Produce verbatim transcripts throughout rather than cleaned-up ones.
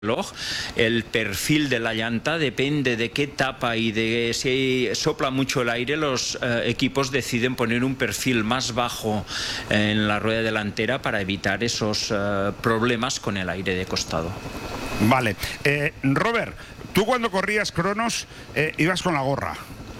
reloj, el perfil de la llanta depende de qué tapa y de si sopla mucho el aire. Los eh, equipos deciden poner un perfil más bajo eh, en la rueda delantera para evitar esos eh, problemas con el aire de costado. Vale. Eh, Robert, tú cuando corrías cronos eh, ibas con la gorra.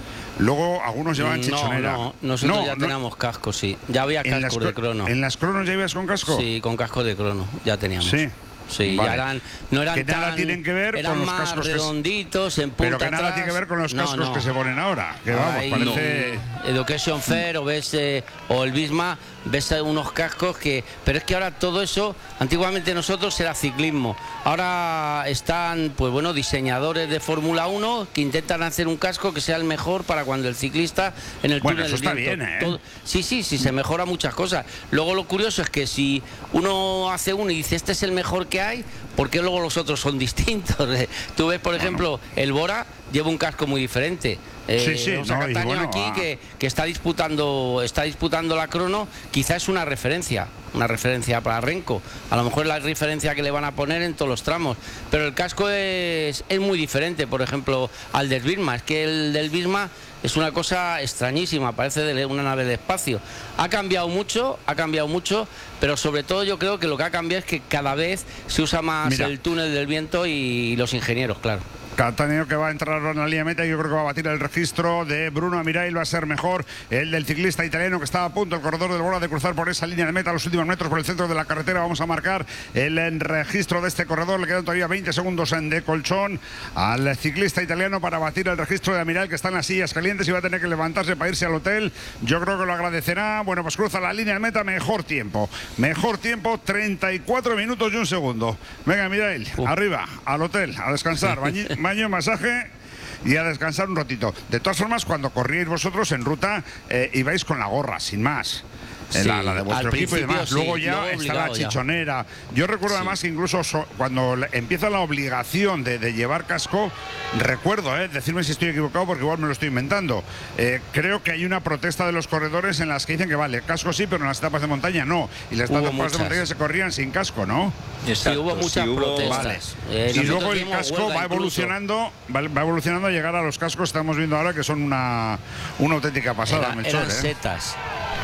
Luego algunos llevaban chichonera. No, no, nosotros no, ya no. teníamos casco, sí. Ya había casco de crono. ¿En las cronos ya ibas con casco? Sí, con casco de crono, ya teníamos. Sí. Sí, vale. ya eran, no eran que nada tan, tienen que ver eran con los más cascos redonditos, que, en punta pero que nada atrás. tiene que ver con los No, cascos no. que se ponen ahora, que vamos, Ay, parece... no. Education Fair o ves eh, o el Visma, ves unos cascos que, pero es que ahora todo eso, antiguamente nosotros era ciclismo, ahora están pues bueno diseñadores de Fórmula uno que intentan hacer un casco que sea el mejor para cuando el ciclista en el Bueno, túnel eso del está viento, bien, ¿eh? todo, sí, sí, sí, se mejora muchas cosas. Luego lo curioso es que si uno hace uno y dice este es el mejor que hay, ¿por qué luego los otros son distintos? Tú ves, por ejemplo, el Bora lleva un casco muy diferente. Eh, Sí, sí, Rosa no, y Castaño bueno, aquí ah. que, que está disputando está disputando la crono, quizás es una referencia, una referencia para Renko. A lo mejor es la referencia que le van a poner en todos los tramos. Pero el casco es, es muy diferente, por ejemplo, al del Visma. Es que el del Visma es una cosa extrañísima, parece de una nave de espacio. Ha cambiado mucho, ha cambiado mucho, pero sobre todo yo creo que lo que ha cambiado es que cada vez se usa más Mira. el túnel del viento y los ingenieros, claro. Castaño que va a entrar ahora en la línea meta y yo creo que va a batir el registro de Bruno Amirail, va a ser mejor el del ciclista italiano que estaba a punto, el corredor del Bora, de cruzar por esa línea de meta a los últimos metros por el centro de la carretera. Vamos a marcar el registro de este corredor, le quedan todavía veinte segundos en de colchón al ciclista italiano para batir el registro de Amirail, que está en las sillas calientes y va a tener que levantarse para irse al hotel. Yo creo que lo agradecerá. Bueno, pues cruza la línea de meta, mejor tiempo, mejor tiempo, treinta y cuatro minutos y un segundo. Venga, Amirail, uh. arriba, al hotel, a descansar, baño, baño, masaje y a descansar un ratito. De todas formas, cuando corríais vosotros en ruta, eh, ibais con la gorra, sin más. Sí, la, la de vuestro equipo y demás. Sí, luego ya luego está la chichonera. Ya. Yo recuerdo sí. además que incluso so, cuando empieza la obligación de, de llevar casco, recuerdo, eh, decirme si estoy equivocado porque igual me lo estoy inventando. Eh, creo que hay una protesta de los corredores en las que dicen que vale, casco sí, pero en las etapas de montaña no. Y las etapas de montaña se corrían sin casco, ¿no? Exacto, sí, hubo muchas sí, protestas. Vale. Eh, y luego el casco va evolucionando, va, va evolucionando a llegar a los cascos que estamos viendo ahora, que son una, una auténtica pasada, Era, Melchor, eran ¿eh? setas.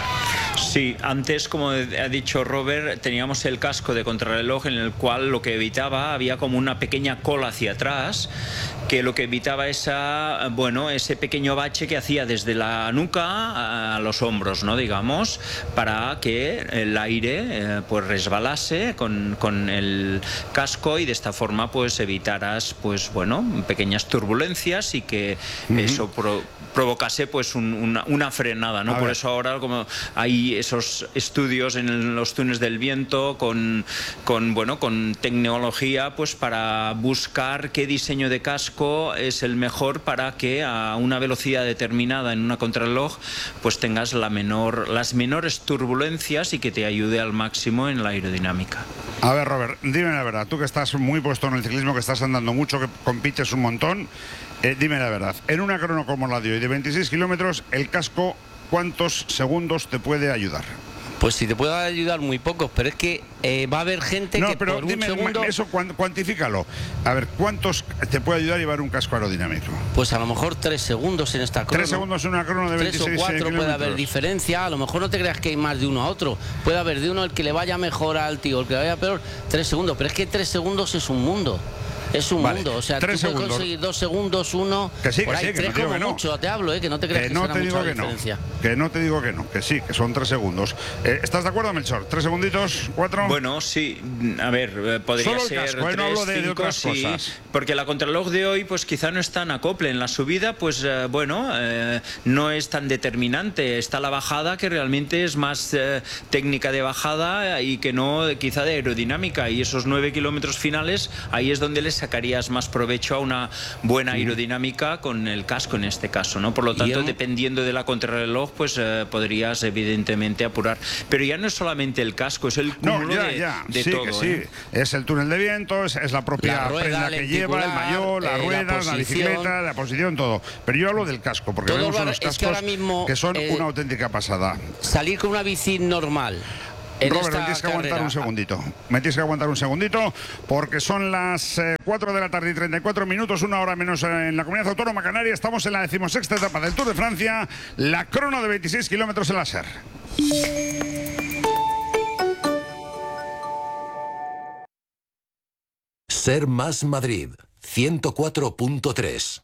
Sí, antes, como ha dicho Robert, teníamos el casco de contrarreloj en el cual lo que evitaba, había como una pequeña cola hacia atrás, que lo que evitaba esa, bueno, ese pequeño bache que hacía desde la nuca a los hombros, ¿no? Digamos, para que el aire eh, pues resbalase con, con el casco y de esta forma pues evitaras pues bueno, pequeñas turbulencias y que uh-huh. eso pro, provocase pues un, una, una frenada, ¿no? A Por ver. eso ahora como hay esos estudios en los túneles del viento con, con bueno, con tecnología pues para buscar qué diseño de casco es el mejor para que a una velocidad determinada en una contrarreloj pues tengas la menor, las menores turbulencias y que te ayude al máximo en la aerodinámica. A ver, Robert, dime la verdad, tú que estás muy puesto en el ciclismo, que estás andando mucho, que compites un montón, eh, dime la verdad, en una crono como la de hoy de veintiséis kilómetros, el casco, ¿cuántos segundos te puede ayudar? Pues si te puede ayudar muy pocos, pero es que eh, va a haber gente no, que pero por dime, un segundo... eso cuantifícalo. A ver, ¿cuántos te puede ayudar a llevar un casco aerodinámico? Pues a lo mejor tres segundos en esta crono. Tres segundos en una crono de veintiséis kilómetros. Tres o cuatro puede haber diferencia. A lo mejor no te creas que hay más de uno a otro. Puede haber de uno el que le vaya mejor al tío, el que le vaya peor, tres segundos. Pero es que tres segundos es un mundo. Es un vale, mundo, o sea, tú puedes conseguir dos segundos, uno, que sí, que por ahí, sí, que tres no digo como que no. mucho, te hablo, eh, que no te creas que, que no será te digo mucha que diferencia. no, que no te digo que no, que sí, que son tres segundos. Eh, ¿Estás de acuerdo, Melchor? ¿Tres segunditos? ¿Cuatro? Bueno, sí, a ver, podría Solo el ser casco, tres, eh, no hablo de, cinco, de otras sí, cosas. Porque la contrarreloj de hoy, pues quizá no es tan acople. En la subida, pues eh, bueno, eh, no es tan determinante. Está la bajada, que realmente es más eh, técnica de bajada y que no quizá de aerodinámica. Y esos nueve kilómetros finales, ahí es donde le sacarías más provecho a una buena aerodinámica con el casco en este caso, ¿no? Por lo tanto, dependiendo de la contrarreloj, pues eh, podrías evidentemente apurar. Pero ya no es solamente el casco, es el cúmulo no, ya, de, ya. de sí, todo. Que sí, ¿eh? Es el túnel de viento, es, es la propia la rueda, prenda que lleva, el maillot, las eh, ruedas, la, la bicicleta, la posición, todo. Pero yo hablo del casco, porque todo vemos va, unos cascos es que, ahora mismo, que son eh, una auténtica pasada. Salir con una bici normal En Robert, esta me tienes que aguantar carrera. un segundito. Me tienes que aguantar un segundito porque son las eh, cuatro de la tarde y treinta y cuatro minutos, una hora menos en la Comunidad Autónoma Canaria. Estamos en la decimosexta etapa del Tour de Francia, la crono de veintiséis kilómetros en la S E R. Ser Más Madrid, ciento cuatro punto tres.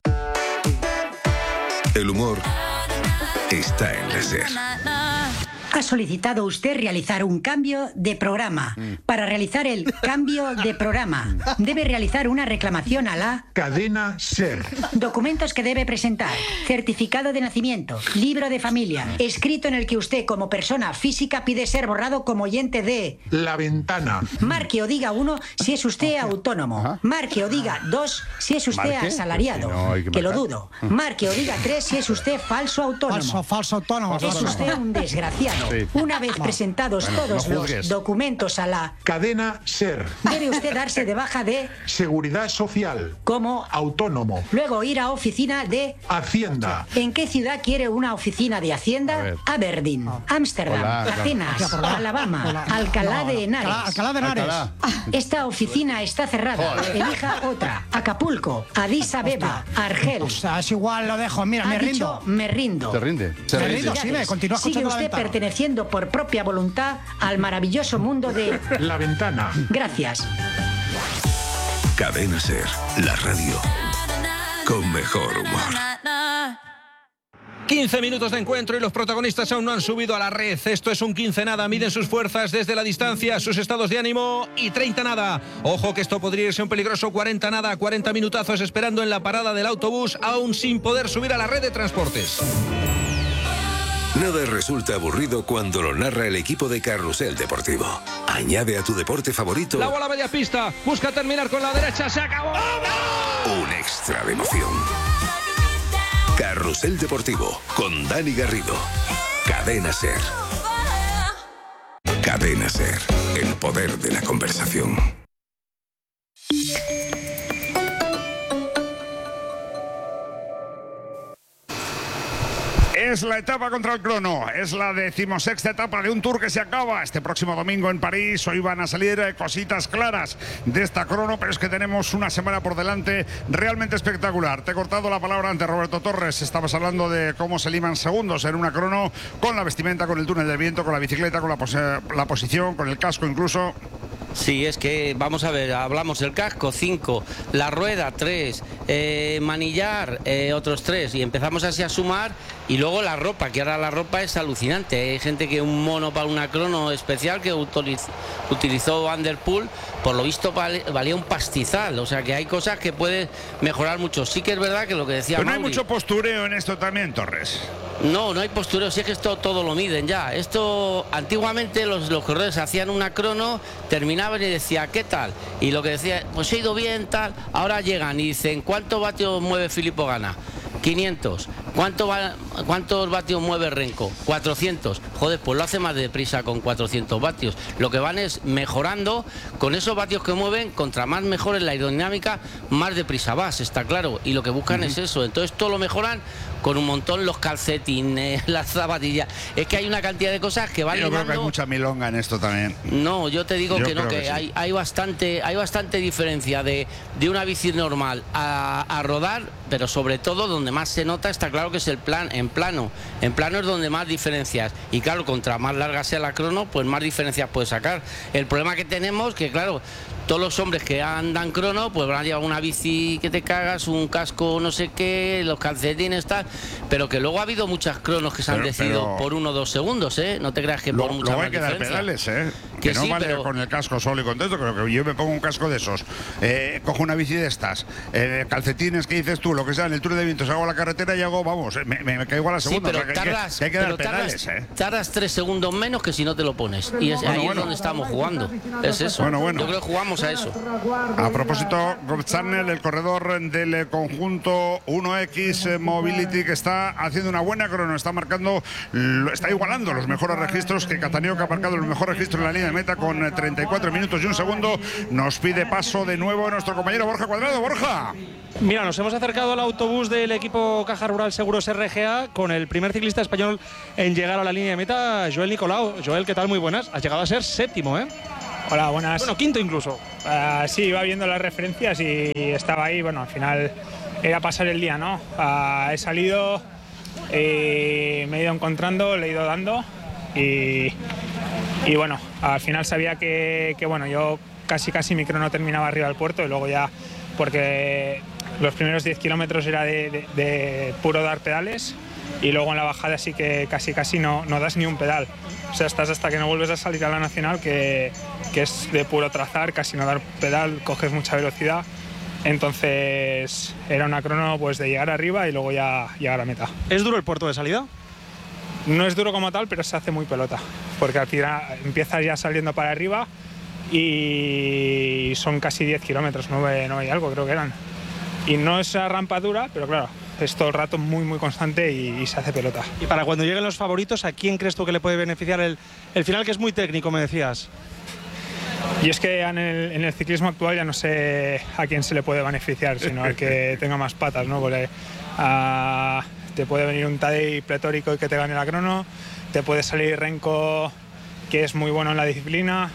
El humor está en la S E R. Ha solicitado usted realizar un cambio de programa. Para realizar el cambio de programa, debe realizar una reclamación a la Cadena SER. Documentos que debe presentar: certificado de nacimiento, libro de familia, escrito en el que usted como persona física pide ser borrado como oyente de... La Ventana. Marque o diga uno si es usted autónomo. Marque o diga dos si es usted ¿Marque? asalariado. Pues si no, hay que que lo marcar. dudo. Marque o diga tres si es usted falso autónomo. Falso, falso autónomo. Es usted un desgraciado. Sí. Una vez presentados Bueno, todos no los juzgues. documentos a la... Cadena SER. Debe usted darse de baja de... Seguridad Social. como... Autónomo. Luego ir a oficina de... Hacienda. ¿En qué ciudad quiere una oficina de Hacienda? A ver. Aberdeen, Ámsterdam, Hola, claro. Atenas, Alabama, Alcalá de Henares. Alcalá, Alcalá de Henares. Alcalá. Esta oficina está cerrada. Elija otra. Acapulco, Addis Abeba, Argel. O sea, es igual, lo dejo. Mira, Ha me dicho, rindo. me rindo. ¿Te rinde? Me rindo, sí, me continúa Sigue escuchando la usted ventana. perteneciendo por propia voluntad al maravilloso mundo de... La Ventana. Gracias. Cadena SER, la radio con mejor humor. quince minutos de encuentro y los protagonistas aún no han subido a la red. Esto es un quince nada. Miden sus fuerzas desde la distancia, sus estados de ánimo, y treinta nada. Ojo que esto podría irse un peligroso cuarenta nada. cuarenta minutazos esperando en la parada del autobús, aún sin poder subir a la red de transportes. Nada resulta aburrido cuando lo narra el equipo de Carrusel Deportivo. Añade a tu deporte favorito La bola media pista. Busca terminar con la derecha. Se acabó. un extra de emoción. Carrusel Deportivo con Dani Garrido. Cadena SER. Cadena SER. El poder de la conversación. Es la etapa contra el crono, es la decimosexta etapa de un Tour que se acaba este próximo domingo en París. Hoy van a salir eh, cositas claras de esta crono, pero es que tenemos una semana por delante realmente espectacular. Te he cortado la palabra ante Roberto Torres, estabas hablando de cómo se liman segundos en una crono, con la vestimenta, con el túnel del viento, con la bicicleta, con la, pos la posición, con el casco incluso. Sí, es que, vamos a ver, hablamos del casco, cinco, la rueda, tres, eh, manillar, eh, otros tres, y empezamos así a sumar, y luego la ropa, que ahora la ropa es alucinante. Hay gente que un mono para una crono especial que utiliz utilizó Van der Poel, por lo visto vale, valía un pastizal, o sea que hay cosas que puede mejorar mucho. Sí que es verdad que lo que decía Pero no hay Mauri, mucho postureo en esto también, Torres. No, no hay postureo, si es que esto todo lo miden ya. Esto, antiguamente los, los corredores hacían una crono, terminaban y decía, ¿qué tal? Y lo que decía, pues he ido bien, tal. Ahora llegan y dicen, ¿cuántos vatios mueve Filippo Ganna? quinientos. ¿Cuánto va, ¿Cuántos vatios mueve Renko? cuatrocientos. Joder, pues lo hace más deprisa con cuatrocientos vatios. Lo que van es mejorando con esos vatios que mueven, contra más mejor en la aerodinámica, más deprisa vas, está claro. Y lo que buscan uh-huh. es eso. Entonces todo lo mejoran con un montón, los calcetines, las zapatillas. Es que hay una cantidad de cosas que van Yo limando. creo que hay mucha milonga en esto también. No, yo te digo yo que no, que, que sí. hay, hay bastante hay bastante diferencia de, de una bici normal a, a rodar, pero sobre todo donde más se nota está claro que es el plan en plano. En plano es donde más diferencias. Y claro, contra más larga sea la crono, pues más diferencias puedes sacar. El problema que tenemos que, claro, todos los hombres que andan crono, pues van a llevar una bici que te cagas, un casco no sé qué, los calcetines, tal, pero que luego ha habido muchas cronos que se han Pero- decidido pero- por uno o dos segundos, ¿eh? No te creas que Lo- por mucha luego más hay que dar diferencia. pedales, ¿eh? Que Que, no sí, vale pero- con el casco solo y contento. Creo que yo me pongo un casco de esos, eh, cojo una bici de estas, eh, calcetines que dices tú, lo que sea, en el Tour de Vientos hago la carretera y hago, vamos, me, me- me caigo a la Sí, segunda. pero o sea, que hay que- tardas, que hay que dar pero pedales, tardas, ¿eh? tardas tres segundos menos que si no te lo pones. Y es, Bueno, ahí bueno. es donde estamos jugando. Es eso. Bueno, bueno. Yo creo que jugamos a eso. A propósito, Gobzarnel, el corredor del eh, conjunto uno X eh, Mobility, que está haciendo una buena crono, está marcando, lo- está igualando los mejores registros que Cataneo, que ha marcado el mejor registro en la línea de meta con treinta y cuatro minutos y un segundo. Nos pide paso de nuevo nuestro compañero Borja Cuadrado. Borja. Mira, nos hemos acercado al autobús del equipo Caja Rural Seguros R G A con el primer ciclista español en llegar a la línea de meta, Joel Nicolau. Joel, ¿qué tal? Muy buenas. Has llegado a ser séptimo, ¿eh? Hola, buenas. Bueno, quinto incluso. Uh, sí, iba viendo las referencias y estaba ahí. Bueno, al final era pasar el día, ¿no? Uh, he salido, eh, me he ido encontrando, le he ido dando y, y bueno, al final sabía que, que bueno, yo casi casi mi crono terminaba arriba del puerto y luego ya, porque los primeros diez kilómetros era de, de, de puro dar pedales y luego en la bajada sí que casi casi no, no das ni un pedal. O sea, estás hasta que no vuelves a salir a la nacional, que, que es de puro trazar, casi no dar pedal, coges mucha velocidad. Entonces era una crono pues de llegar arriba y luego ya llegar a meta. ¿Es duro el puerto de salida? No es duro como tal, pero se hace muy pelota, porque al final empiezas ya saliendo para arriba y son casi diez kilómetros, nueve, nueve y algo creo que eran. Y no es una rampa dura, pero claro, es todo el rato muy muy constante y, y se hace pelota. Y para cuando lleguen los favoritos, ¿a quién crees tú que le puede beneficiar el, el final, que es muy técnico, me decías? Y es que en el, en el ciclismo actual ya no sé a quién se le puede beneficiar, sino al que tenga más patas, ¿no? Porque uh, te puede venir un Tadej pletórico y que te gane la crono, te puede salir Renko, que es muy bueno en la disciplina,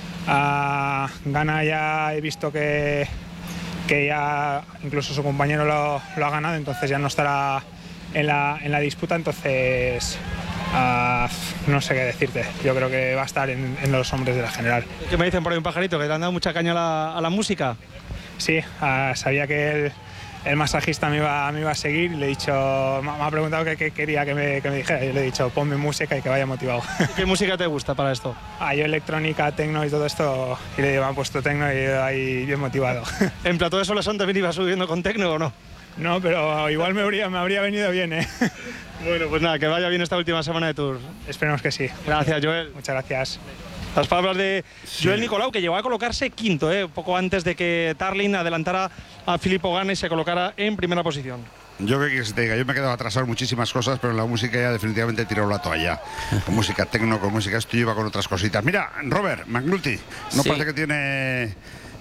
uh, gana ya, he visto que que ya incluso su compañero lo, lo ha ganado, entonces ya no estará en la, en la disputa, entonces uh, no sé qué decirte. Yo creo que va a estar en, en los hombres de la general. ¿Qué me dicen por ahí un pajarito? ¿Que te han dado mucha caña a la, a la música? Sí, uh, sabía que el, el masajista me iba, me iba a seguir y le he dicho, me ha preguntado qué, qué quería que me, que me dijera y le he dicho ponme música y que vaya motivado. ¿Qué música te gusta para esto? Ah, yo electrónica, tecno y todo esto, y le digo, me han puesto tecno y ahí bien motivado. ¿En Plató de Solesón también ibas subiendo con tecno o no? No, pero igual me habría, me habría venido bien, ¿eh? Bueno, pues nada, que vaya bien esta última semana de Tour. Esperemos que sí. Gracias, Joel. Muchas gracias. Las palabras de Joel Nicolau, que llegó a colocarse quinto, ¿eh? Poco antes de que Tarlin adelantara a Filippo Ganna y se colocara en primera posición. Yo qué quieres que te diga, yo me he quedado atrasado en muchísimas cosas, pero en la música ya definitivamente he tirado la toalla. Con música tecno, con música esto, yo iba con otras cositas. Mira, Robert McNulty, no Sí. parece que tiene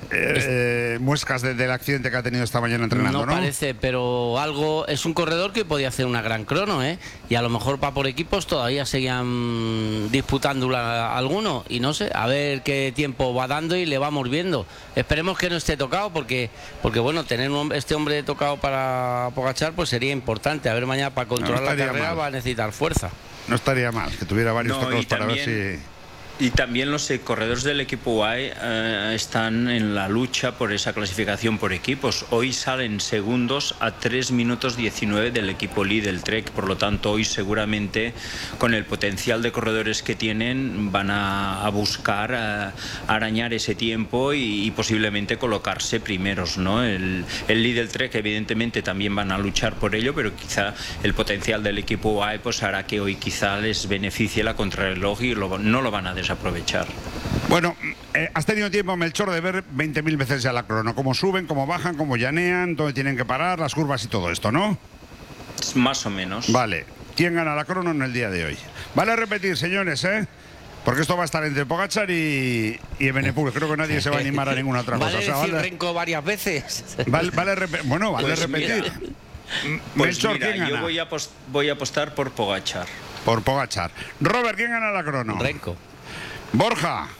eh, eh, muescas de, del accidente que ha tenido esta mañana entrenando, ¿no? No parece, pero algo, es un corredor que podía hacer una gran crono, ¿eh? Y a lo mejor para por equipos todavía seguían disputando alguno y no sé, a ver qué tiempo va dando y le vamos viendo. Esperemos que no esté tocado porque, porque bueno, tener un, este hombre tocado para Pogačar pues sería importante. A ver mañana para controlar No, no la carrera mal. va a necesitar fuerza. No estaría mal que tuviera varios No, tocados y para ver también- si... Y también los eh, corredores del equipo U A E eh, están en la lucha por esa clasificación por equipos. Hoy salen segundos a tres minutos diecinueve del equipo Lidl Trek. Por lo tanto, hoy seguramente con el potencial de corredores que tienen van a, a buscar a, a arañar ese tiempo y, y posiblemente colocarse primeros, ¿no? El, el Lidl Trek evidentemente también van a luchar por ello, pero quizá el potencial del equipo U A E pues hará que hoy quizá les beneficie la contrarreloj y lo, no lo van a desaprovechar. Bueno, eh, has tenido tiempo, Melchor, de ver veinte mil veces ya la crono. Cómo suben, cómo bajan, cómo llanean, dónde tienen que parar, las curvas y todo esto, ¿no? Más o menos. Vale. ¿Quién gana la crono en el día de hoy? Vale repetir, señores, ¿eh? Porque esto va a estar entre Pogačar y, y Evenepoel. Creo que nadie se va a animar a ninguna otra cosa. Vale O sea, decir vale, Renko varias veces. vale, vale repe- bueno, vale Pues repetir. mira, M- Pues Melchor, mira, ¿quién yo gana? voy a, apos- voy a apostar por Pogačar. Por Pogačar. Robert, ¿quién gana la crono? Renko. Borja.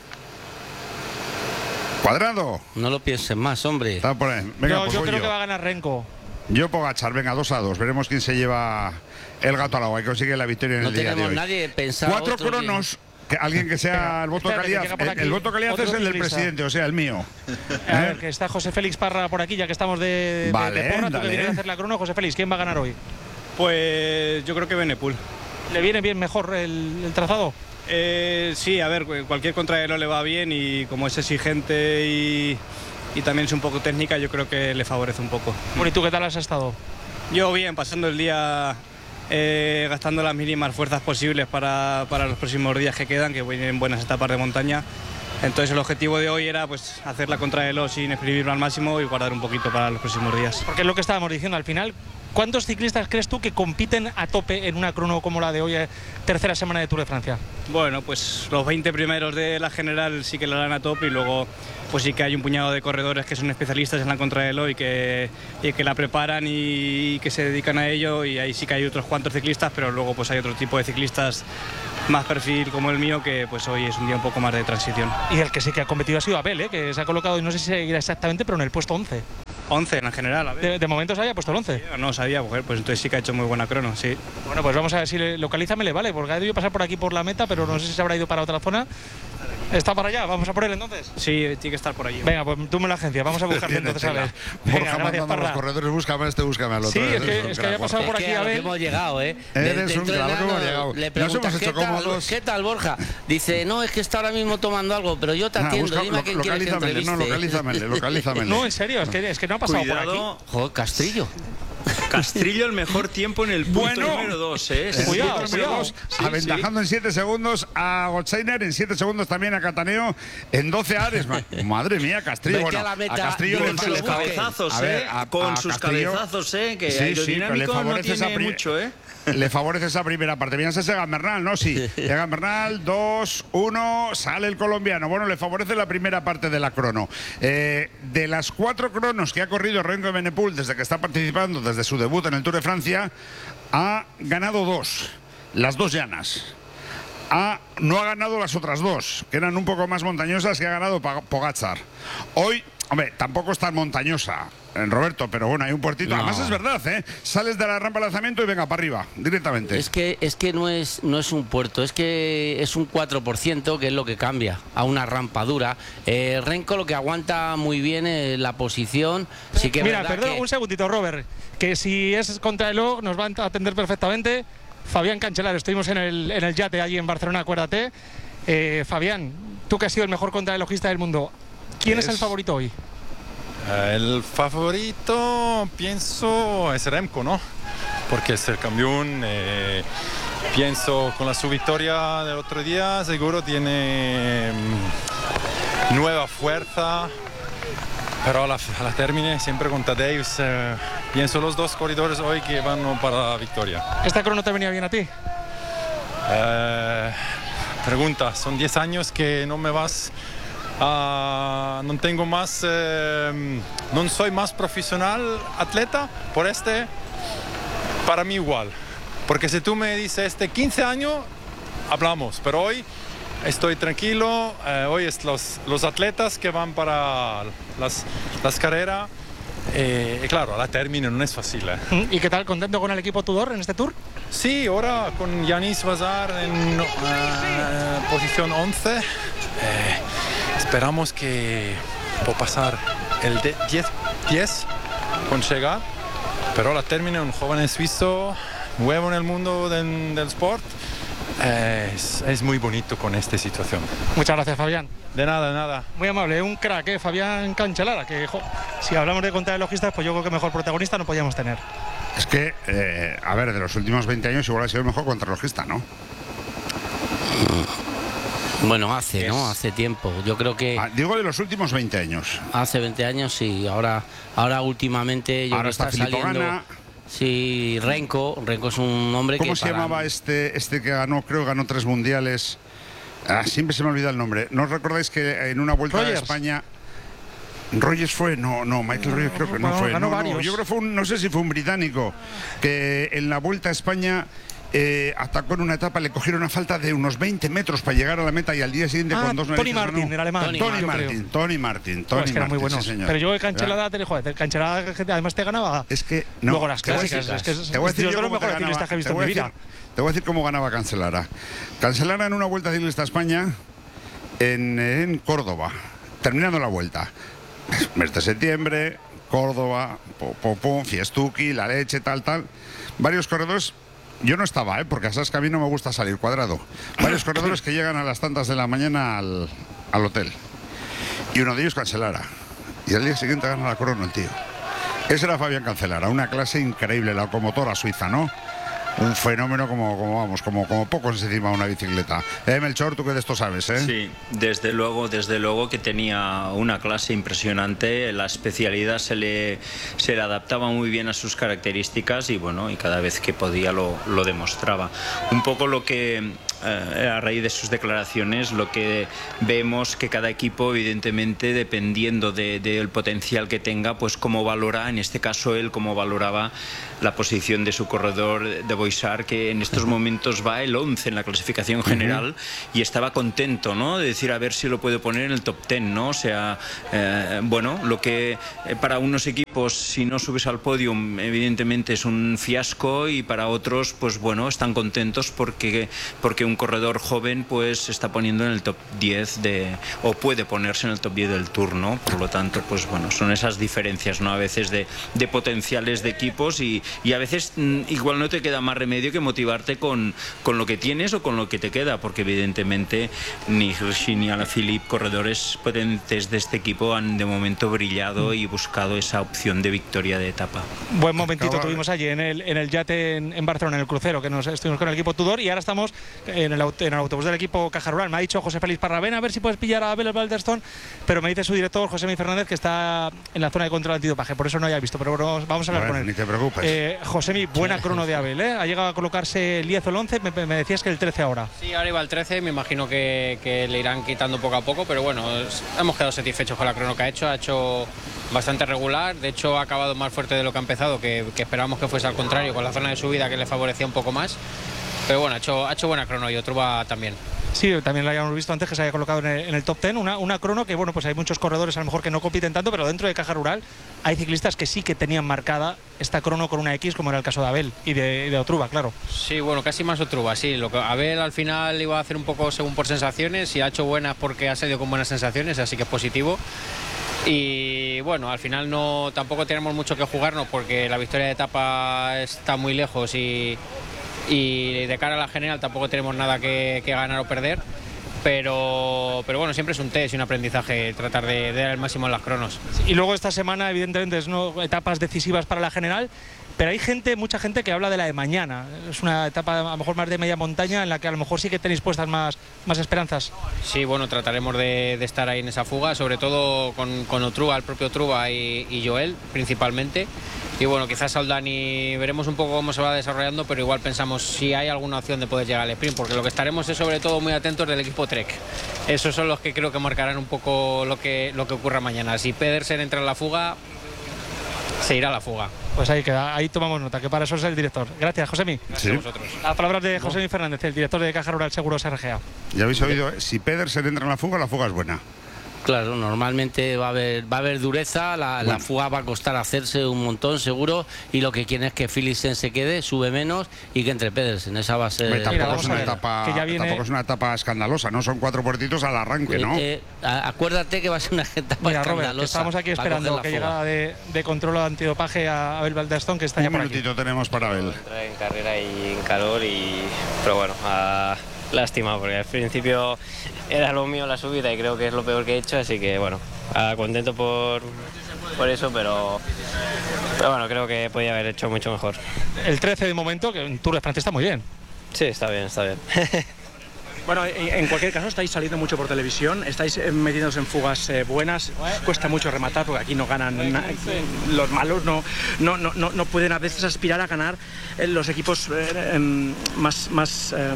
Cuadrado. No lo pienses más, hombre. Está por ahí. Venga, yo pues yo voy creo yo. que va a ganar Renko. Yo Pogačar, venga, dos a dos. Veremos quién se lleva el gato al agua y consigue la victoria en No el día de tenemos hoy. nadie pensado. Cuatro otro que- cronos. Que alguien que sea el voto de Espérate, que calidad. llega por El, aquí el voto de calidad otro es el del ciclista. presidente, o sea, el mío. A ¿Eh? ver, que está José Félix Parra por aquí, ya que estamos de, de- Vale, de porra, tú que dale. vienes a hacer la crono. José Félix, ¿quién va a ganar hoy? Pues yo creo que Evenepoel. ¿Le viene bien mejor el, el trazado? Eh, sí, a ver, cualquier contrarreloj le va bien y como es exigente y, y también es un poco técnica, yo creo que le favorece un poco. Bueno, ¿y tú qué tal has estado? Yo bien, pasando el día eh, gastando las mínimas fuerzas posibles para, para los próximos días que quedan, que vienen buenas etapas de montaña. Entonces el objetivo de hoy era pues hacer la contrarreloj sin exprimirlo al máximo y guardar un poquito para los próximos días. Porque es lo que estábamos diciendo, al final, ¿cuántos ciclistas crees tú que compiten a tope en una crono como la de hoy, eh, tercera semana de Tour de Francia? Bueno, pues los veinte primeros de la general sí que la dan a tope y luego pues sí que hay un puñado de corredores que son especialistas en la contrarreloj y que, y que la preparan y que se dedican a ello, y ahí sí que hay otros cuantos ciclistas, pero luego pues hay otro tipo de ciclistas más perfil como el mío, que pues hoy es un día un poco más de transición. Y el que sí que ha competido ha sido Abel, ¿eh? Que se ha colocado, no sé si seguirá exactamente, pero en el puesto once. once en general, a ver. De, de momento se había puesto el once. Sí, no sabía, mujer, pues entonces sí que ha hecho muy buena crono, sí. Bueno, pues vamos a ver si le, localízame le vale, porque ha debido pasar por aquí por la meta, pero no sé si se habrá ido para otra zona. ¿Está para allá? ¿Vamos a por él entonces? Sí, tiene que estar por allí. Venga, pues tú me la agencia, vamos a buscarle entonces a ver. Borja mandando a los corredores, búscame a este, búscame al otro. Sí, es que, es que había pasado por aquí a ver. Hemos llegado, ¿eh? Eres un claro que hemos llegado. Le preguntas, ¿qué tal, ¿qué tal, Borja? Dice, no, es que está ahora mismo tomando algo, pero yo te atiendo, dime a quién quieres que entreviste. No, localízamele, localízamele. No, en serio, es que, es que no ha pasado Cuidado. por aquí. Joder, Castrillo. Castrillo el mejor tiempo en el punto Bueno. número dos, ¿eh? En Cuidado, punto cuidado. número dos, Sí, aventajando en siete segundos a Gotzainer, en siete segundos también a Cataneo, en doce a Ares. Madre mía, Castrillo. Ve que Bueno, a la meta- Castrillo con le Con sus le fa- cabezazos, a ver, ¿eh? a- Con a sus Castrillo- cabezazos, ¿eh? Que Sí, sí, le aerodinámico no favorece esa tiene pri- mucho, ¿eh? Le favorece esa primera parte. Bien, ese es Egan Bernal, ¿no? Sí. Egan Bernal, dos, uno, sale el colombiano. Bueno, le favorece la primera parte de la crono. Eh, de las cuatro cronos que ha corrido Renko Evenepoel desde que está participando, desde su debut en el Tour de Francia, ha ganado dos, las dos llanas. Ha, no ha ganado las otras dos, que eran un poco más montañosas, que ha ganado Pogačar. Hoy, hombre, tampoco es tan montañosa, eh, Roberto, pero bueno, hay un puertito. No. Además es verdad, ¿eh? Sales de la rampa de lanzamiento y venga para arriba, directamente. Es que, es que no, es, no es un puerto, es que es un cuatro por ciento que es lo que cambia a una rampa dura. Eh, Renko lo que aguanta muy bien es la posición. Sí que es Mira, verdad perdón, que- un segundito, Robert, que si es contra el O nos van a atender perfectamente. Fabián Cancellara, estuvimos en el, en el yate allí en Barcelona, acuérdate. Eh, Fabián, tú que has sido el mejor contrarrelojista del mundo, ¿quién es, es el favorito hoy? El favorito, pienso, es Remco, ¿no? Porque es el campeón. Eh, pienso con la su victoria del otro día, seguro tiene mm, nueva fuerza. Pero a la, a la termine, siempre con Tadej, eh, pienso los dos corredores hoy que van para la victoria. ¿Esta crono te venía bien a ti? Eh, pregunta, son diez años que no me vas a, no tengo más, eh, no soy más profesional atleta, por este, para mí igual. Porque si tú me dices este quince años, hablamos, pero hoy estoy tranquilo, eh, hoy es los, los atletas que van para las, las carreras. Eh, y claro, a la término no es fácil. Eh. ¿Y qué tal? ¿Contento con el equipo Tudor en este Tour? Sí, ahora con Yanis Bazar en uh, posición once. Eh, esperamos que pueda pasar el diez, diez con llegar, pero a la término un joven suizo, nuevo en el mundo del, del sport. Eh, es, es muy bonito con esta situación. Muchas gracias, Fabián. De nada, de nada. Muy amable, un crack, ¿eh? Fabián Cancellara, que jo, si hablamos de contrarrelojistas, pues yo creo que mejor protagonista no podíamos tener. Es que, eh, a ver, de los últimos veinte años igual ha sido el mejor contrarrelojista, ¿no? Bueno, hace, ¿no? Hace tiempo. Yo creo que... Ah, digo de los últimos veinte años. Hace veinte años, sí. Ahora, ahora últimamente yo Ahora creo que está está Filippo saliendo... Ganna. Sí, Renko. Renko es un hombre que... ¿Cómo se para- llamaba este, este que ganó, creo que ganó tres mundiales? Ah, siempre se me olvida el nombre. ¿No os recordáis que en una vuelta Rogers. a España... Rogers fue, no, no, Michael Rogers creo que no bueno, fue. ganó No, no, varios. yo creo que fue un, no sé si fue un británico, que en la vuelta a España eh, atacó en una etapa, le cogieron una falta de unos veinte metros para llegar a la meta y al día siguiente Ah, con dos Tony narices Martin, ganó. el alemán. Tony, Tony Martin, Martin, Tony Martin, Tony Pues que eran muy Martin, buenos. sí, señor. Pero yo de Cancellara, te joder, de Cancellara además te ganaba. Es que no, Luego las te voy a clásicas. decir- Es que es, te voy a decir yo yo de los cómo te mejores ciclistas ganaba- que he visto te en voy mi a vida. decir- Te voy a decir cómo ganaba Cancellara. Cancellara en una vuelta ciclista a España en, en Córdoba, terminando la vuelta. Mes de septiembre, Córdoba, pum, pum, pum, Fiestuki, la leche, tal, tal. Varios corredores. Yo no estaba, ¿eh? Porque sabes que a mí no me gusta salir cuadrado. Varios corredores que llegan a las tantas de la mañana al, al hotel. Y uno de ellos Cancellara. Y al día siguiente gana la crono el tío. Ese era Fabián Cancellara, una clase increíble, la locomotora suiza, ¿no? un fenómeno como, como vamos, como, como pocos encima de una bicicleta. Eh, Melchor, tú que de esto sabes, ¿eh? Sí, desde luego, desde luego que tenía una clase impresionante, la especialidad se le, se le adaptaba muy bien a sus características y bueno, y cada vez que podía lo, lo demostraba. Un poco lo que, eh, a raíz de sus declaraciones, lo que vemos que cada equipo, evidentemente, dependiendo de, del potencial que tenga, pues cómo valora, en este caso él, cómo valoraba la posición de su corredor de Boixart, que en estos momentos va el once en la clasificación general, uh-huh. y estaba contento, ¿no?, de decir a ver si lo puede poner en el top diez, ¿no? O sea, eh, bueno, lo que eh, para unos equipos, si no subes al podium, evidentemente es un fiasco, y para otros, pues bueno, están contentos porque, porque un corredor joven pues se está poniendo en el top diez de, o puede ponerse en el top diez del Tour, ¿no? Por lo tanto, pues bueno, son esas diferencias, ¿no?, a veces de, de potenciales de equipos, y, y a veces mm, igual no te queda más remedio que motivarte con, con lo que tienes o con lo que te queda, porque evidentemente ni Hirschi ni Alaphilippe, corredores potentes de este equipo, han de momento brillado y buscado esa opción de victoria de etapa. Buen momentito tuvimos allí en el, en el yate en, en Barcelona, en el crucero, que nos estuvimos con el equipo Tudor, y ahora estamos en el, en el autobús del equipo Caja Rural. Me ha dicho José Félix Parra, ven a ver si puedes pillar a Abel Balderstone, pero me dice su director, José Miguel Fernández, que está en la zona de control antidopaje, por eso no haya visto, pero bueno, vamos a hablar bueno, con él. Ni te preocupes. Eh, Josemi, buena crono de Abel, ¿eh? Ha llegado a colocarse el diez o el once, me, me decías que el trece ahora. Sí, ahora iba el trece, me imagino que, que le irán quitando poco a poco, pero bueno, hemos quedado satisfechos con la crono que ha hecho, ha hecho bastante regular, de hecho ha acabado más fuerte de lo que ha empezado, que, que esperábamos que fuese al contrario, con la zona de subida que le favorecía un poco más, pero bueno, ha hecho, ha hecho buena crono y Otruba también. Sí, también lo habíamos visto antes, que se haya colocado en el, en el top diez, una, una crono que, bueno, pues hay muchos corredores a lo mejor que no compiten tanto, pero dentro de Caja Rural hay ciclistas que sí que tenían marcada esta crono con una X, como era el caso de Abel y de, de Otruba, claro. Sí, bueno, casi más Otruba, sí. Lo que Abel al final iba a hacer un poco según por sensaciones y ha hecho buenas porque ha salido con buenas sensaciones, así que es positivo. Y bueno, al final no tampoco tenemos mucho que jugarnos porque la victoria de etapa está muy lejos y, y de cara a la general tampoco tenemos nada que, que ganar o perder. Pero, pero bueno, siempre es un test y un aprendizaje tratar de, de dar el máximo en las cronos. Y luego esta semana, evidentemente, es no etapas decisivas para la general, pero hay gente, mucha gente que habla de la de mañana. Es una etapa a lo mejor más de media montaña en la que a lo mejor sí que tenéis puestas más, más esperanzas. Sí, bueno, trataremos de, de estar ahí en esa fuga, sobre todo con, con Otruba, el propio Otruba y, y Joel principalmente. Y bueno, quizás Soldani veremos un poco cómo se va desarrollando, pero igual pensamos si hay alguna opción de poder llegar al sprint, porque lo que estaremos es sobre todo muy atentos del equipo Trek. Esos son los que creo que marcarán un poco lo que, lo que ocurra mañana. Si Pedersen entra en la fuga, se irá a la fuga. Pues ahí queda, ahí tomamos nota, que para eso es el director. Gracias, Josemi. Gracias sí. a vosotros. Las palabras de Josemi Fernández, el director de Caja Rural Seguros R G A. Ya habéis oído, ¿eh? Si Pedersen entra en la fuga, la fuga es buena. Claro, normalmente va a haber, va a haber dureza, la, bueno. la fuga va a costar hacerse un montón seguro, y lo que quieren es que Philipsen se quede, sube menos y que entre Pedersen. Esa va a ser... Tampoco, Mira, es, una etapa, que ya viene... tampoco es una etapa escandalosa, ¿no? Son cuatro puertitos al arranque, ¿no? Eh, eh, acuérdate que va a ser una etapa Mira, escandalosa. Robert, que estamos aquí esperando que llegada de, de control antidopaje a Abel Balderstone, que está un ya por aquí. Un minutito tenemos para Abel. Entra en carrera y en calor, y pero bueno... A... Lástima, porque al principio era lo mío la subida y creo que es lo peor que he hecho, así que bueno, contento por, por eso, pero, pero bueno, creo que podía haber hecho mucho mejor. El trece de momento, que en Tour de Francia está muy bien. Sí, está bien, está bien. Bueno, en cualquier caso estáis saliendo mucho por televisión, estáis metiéndose en fugas eh, buenas, cuesta mucho rematar porque aquí no ganan na los malos, no, no, no, no pueden a veces aspirar a ganar eh, los equipos eh, eh, más, más eh,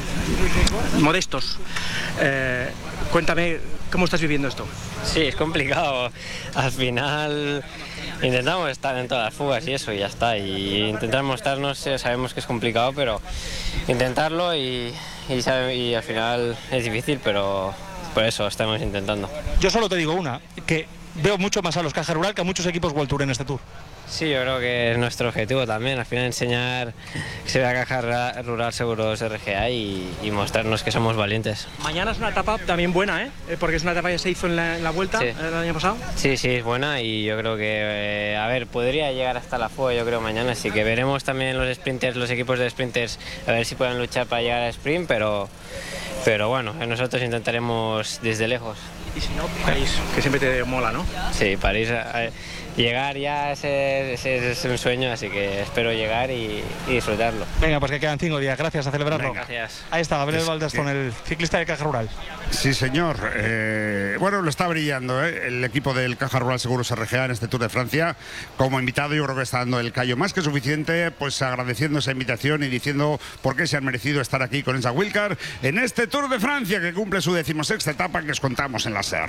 modestos. Eh, cuéntame, ¿cómo estás viviendo esto? Sí, es complicado. Al final intentamos estar en todas las fugas y eso, y ya está. Y intentar mostrarnos, sabemos que es complicado, pero intentarlo y... Y, sabe, y al final es difícil, pero por eso estamos intentando. Yo solo te digo una, que veo mucho más a los Caja Rural que a muchos equipos World Tour en este Tour. Sí, yo creo que es nuestro objetivo también, al final enseñar que se vea Caja Rural Seguros R G A y, y mostrarnos que somos valientes. Mañana es una etapa también buena, ¿eh? Porque es una etapa que se hizo en la, en la Vuelta sí. el año pasado. Sí, sí, es buena y yo creo que, eh, a ver, podría llegar hasta la fuga yo creo mañana, así que veremos también los sprinters, los equipos de sprinters, a ver si pueden luchar para llegar al sprint, pero, pero bueno, nosotros intentaremos desde lejos. Y si no, París, que siempre te mola, ¿no? Sí, París, eh, llegar ya ese, ese es un sueño, así que espero llegar y, y disfrutarlo. Venga, pues que quedan cinco días, gracias, a celebrarlo. Venga. Gracias. Ahí está, Gabriel Es Baldaston, que- el ciclista de Caja Rural. Sí, señor. Eh, bueno, lo está brillando ¿eh? el equipo del Caja Rural Seguros R G A en este Tour de Francia. Como invitado, yo creo que está dando el callo más que suficiente, pues agradeciendo esa invitación y diciendo por qué se han merecido estar aquí con esa Wilcar en este Tour de Francia que cumple su decimosexta etapa que os contamos en la S E R.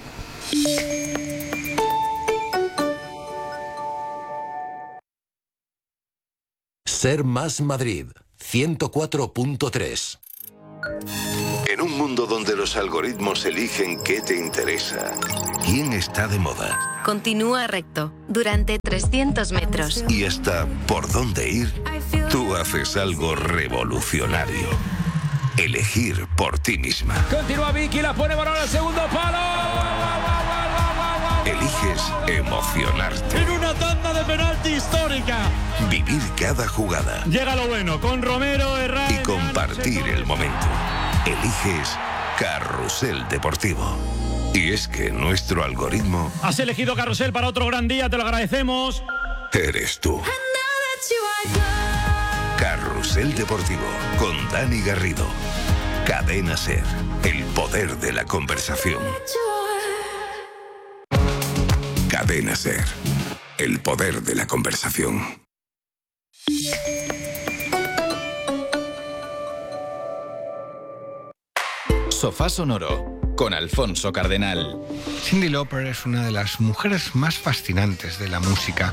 Ser Más Madrid, ciento cuatro punto tres. En un mundo donde los algoritmos eligen qué te interesa, quién está de moda Continúa recto durante trescientos metros. y hasta por dónde ir, tú haces algo revolucionario. Elegir por ti misma. Continúa Vicky, la pone Barón al segundo palo. Eliges emocionarte. En una tanda de penalti histórica. Vivir cada jugada Llega lo bueno con Romero, Herrera. y compartir el momento. Eliges Carrusel Deportivo. Y es que nuestro algoritmo Has elegido Carrusel para otro gran día, te lo agradecemos. eres tú. Carrusel Deportivo con Dani Garrido. Cadena SER. El poder de la conversación. Cadena SER. El poder de la conversación. Sofá Sonoro con Alfonso Cardenal. Cyndi Lauper es una de las mujeres más fascinantes de la música.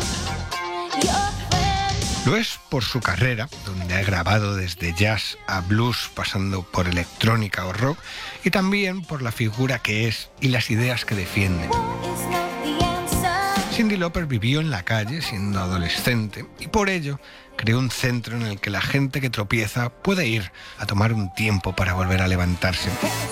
Lo es por su carrera, donde ha grabado desde jazz a blues, pasando por electrónica o rock, y también por la figura que es y las ideas que defiende. Cyndi Lauper vivió en la calle siendo adolescente y por ello creó un centro en el que la gente que tropieza puede ir a tomar un tiempo para volver a levantarse.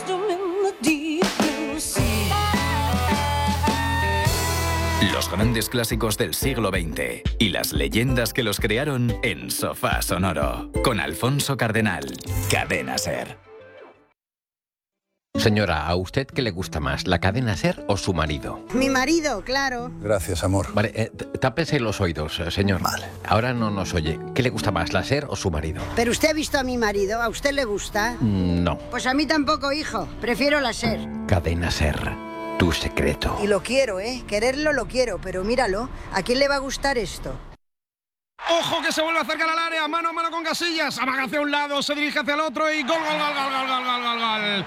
Los grandes clásicos del siglo veinte y las leyendas que los crearon en Sofá Sonoro con Alfonso Cardenal. Cadena SER. Señora, ¿a usted qué le gusta más, la cadena SER o su marido? Mi marido, claro. Gracias, amor. Vale, eh, t- tápese los oídos, eh, señor. Vale. Ahora no nos oye. ¿Qué le gusta más, la SER o su marido? Pero usted ha visto a mi marido, ¿a usted le gusta? Mm, No. Pues a mí tampoco, hijo. Prefiero la SER. Cadena SER, tu secreto. Y lo quiero, ¿eh? Quererlo lo quiero, pero míralo. ¿A quién le va a gustar esto? Ojo que se vuelve a acercar al área, mano a mano con Casillas, amaga hacia un lado, se dirige hacia el otro y gol, gol, gol, gol, gol, gol, gol, gol, gol.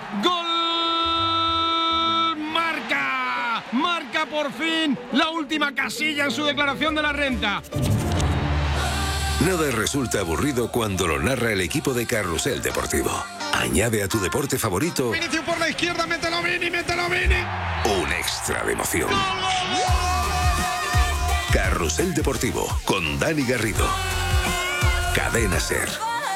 ¡Gol! ¡Marca! Marca por fin la última Casilla en su declaración de la renta. Nada resulta aburrido cuando lo narra el equipo de Carrusel Deportivo. Añade a tu deporte favorito Inicio por la izquierda, mételo Vini, mételo Vini. un extra de emoción. Carrusel Deportivo con Dani Garrido. Cadena SER.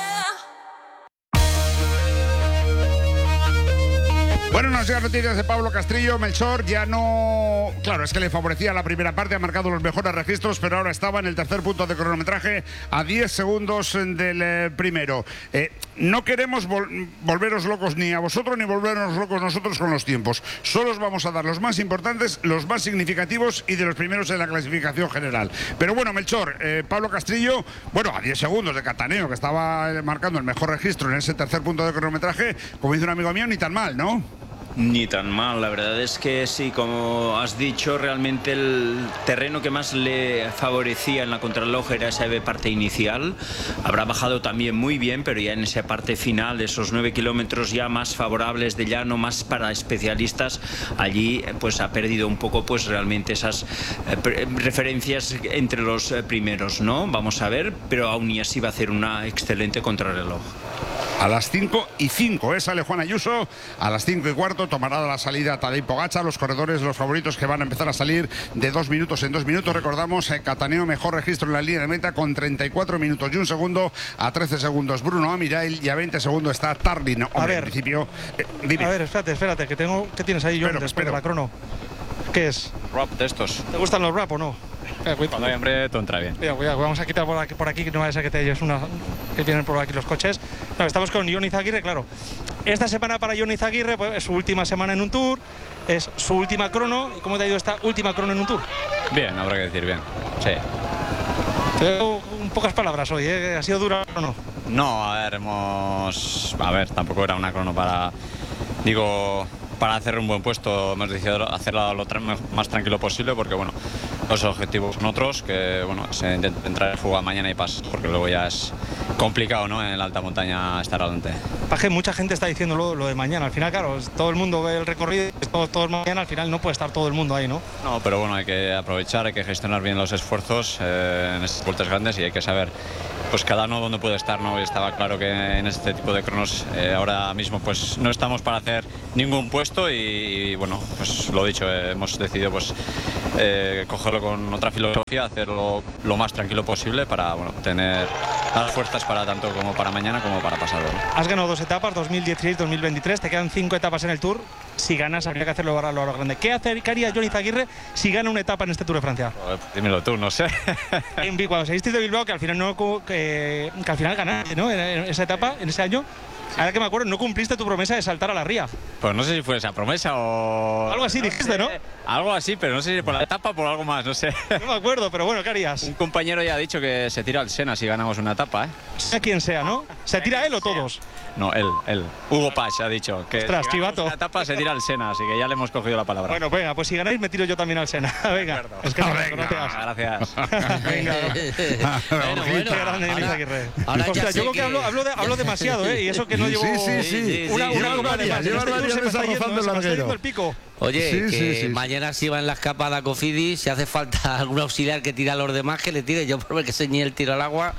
Bueno, nos llegan noticias de Pablo Castrillo. Melchor ya no... Claro, es que le favorecía la primera parte, ha marcado los mejores registros, pero ahora estaba en el tercer punto de cronometraje a diez segundos del eh, primero. Eh, no queremos vol volveros locos ni a vosotros ni volvernos locos nosotros con los tiempos. Solo os vamos a dar los más importantes, los más significativos y de los primeros en la clasificación general. Pero bueno, Melchor, eh, Pablo Castrillo, bueno, a diez segundos de Cataneo, que estaba eh, marcando el mejor registro en ese tercer punto de cronometraje, como dice un amigo mío, ni tan mal, ¿no? Ni tan mal, la verdad es que sí, como has dicho, realmente el terreno que más le favorecía en la contrarreloj era esa parte inicial. Habrá bajado también muy bien, pero ya en esa parte final de esos nueve kilómetros ya más favorables de llano, más para especialistas, allí pues ha perdido un poco pues realmente esas eh, referencias entre los eh, primeros, ¿no? Vamos a ver, pero aún y así va a hacer una excelente contrarreloj. A las cinco y cinco, ¿eh? Sale Juan Ayuso. A las cinco y cuarto tomará la salida Tadej Pogačar. Los corredores, los favoritos que van a empezar a salir de dos minutos en dos minutos. Recordamos, eh, Cataneo mejor registro en la línea de meta con treinta y cuatro minutos y un segundo. A trece segundos Bruno Amirail y a veinte segundos está Tarlin. Hombre, A ver. en principio... eh, dime. A ver, espérate, espérate, que tengo... ¿Qué tienes ahí, John, Espero, después espero. de la crono? ¿Qué es? Rap de estos. ¿Te gustan los rap o no? Eh, cuidado. Cuando hay hambre, todo entra bien. Cuidado, cuidado, vamos a quitar por aquí, por aquí que no vaya a ser que te lleves una... que vienen por aquí los coches. No, estamos con Ion Izaguirre, claro. Esta semana para Jon Izagirre pues, es su última semana en un Tour, es su última crono. ¿Y cómo te ha ido esta última crono en un Tour? Bien, habrá que decir bien, sí. Te veo con pocas palabras hoy, ¿eh? ¿Ha sido dura o no? No, a ver, hemos... A ver, tampoco era una crono para... Digo... Para hacer un buen puesto hemos decidido hacerla lo tra más tranquilo posible porque bueno, los objetivos son otros, que bueno, se intenta entrar en fuga mañana y pasar porque luego ya es complicado, ¿no? En la alta montaña estar adelante. Paje, mucha gente está diciendo lo, lo de mañana, al final claro, todo el mundo ve el recorrido, todos todo mañana, al final no puede estar todo el mundo ahí, ¿no? No, pero bueno, hay que aprovechar, hay que gestionar bien los esfuerzos eh, en estas vueltas grandes y hay que saber pues cada uno dónde puede estar, ¿no? Y estaba claro que en este tipo de cronos eh, ahora mismo pues no estamos para hacer ningún puesto y, y bueno, pues lo dicho, eh, hemos decidido pues eh, cogerlo con otra filosofía, hacerlo lo más tranquilo posible para bueno, tener las fuerzas para tanto como para mañana como para pasado, ¿no? Has ganado dos etapas, dos mil dieciséis dos mil veintitrés, te quedan cinco etapas en el Tour. Si ganas habría que hacerlo ahora lo grande. ¿Qué, hacer, qué haría Jon Izagirre si gana una etapa en este Tour de Francia? Pues, dímelo tú, no sé. En, cuando saliste de Bilbao, que al final no que, que al final ganaste, ¿no? En esa etapa, en ese año. Ahora que me acuerdo, no cumpliste tu promesa de saltar a la ría. Pues no sé si fue esa promesa o... Algo así no dijiste, sé. ¿no? Algo así, pero no sé si por la etapa o por algo más, no sé. No me acuerdo, pero bueno, ¿qué harías? Un compañero ya ha dicho que se tira al Sena si ganamos una etapa, ¿eh? Sea quien sea, ¿no? ¿Se tira él o todos? No, él, él. Hugo Pach ha dicho que Ostras, si chivato. una etapa se tira al Sena, así que ya le hemos cogido la palabra. Bueno, venga, pues si ganáis me tiro yo también al Sena. Venga, es que no, venga, gracias. Venga. Bueno, bueno, grande, ahora, Izagirre. Ahora Hostia, yo creo que, que hablo, hablo, de, hablo demasiado, ¿eh? Y eso que no llevo... Sí, sí, sí. sí, una sí, una sí, copa de más. llevar Este varias se me está veces yendo, rozando se me el está larguero. yendo el pico. Oye, Sí, que sí, sí. mañana si va en la escapada Cofidis, si hace falta algún auxiliar que tire a los demás, que le tire. Yo por ver que se niñe el tiro al agua.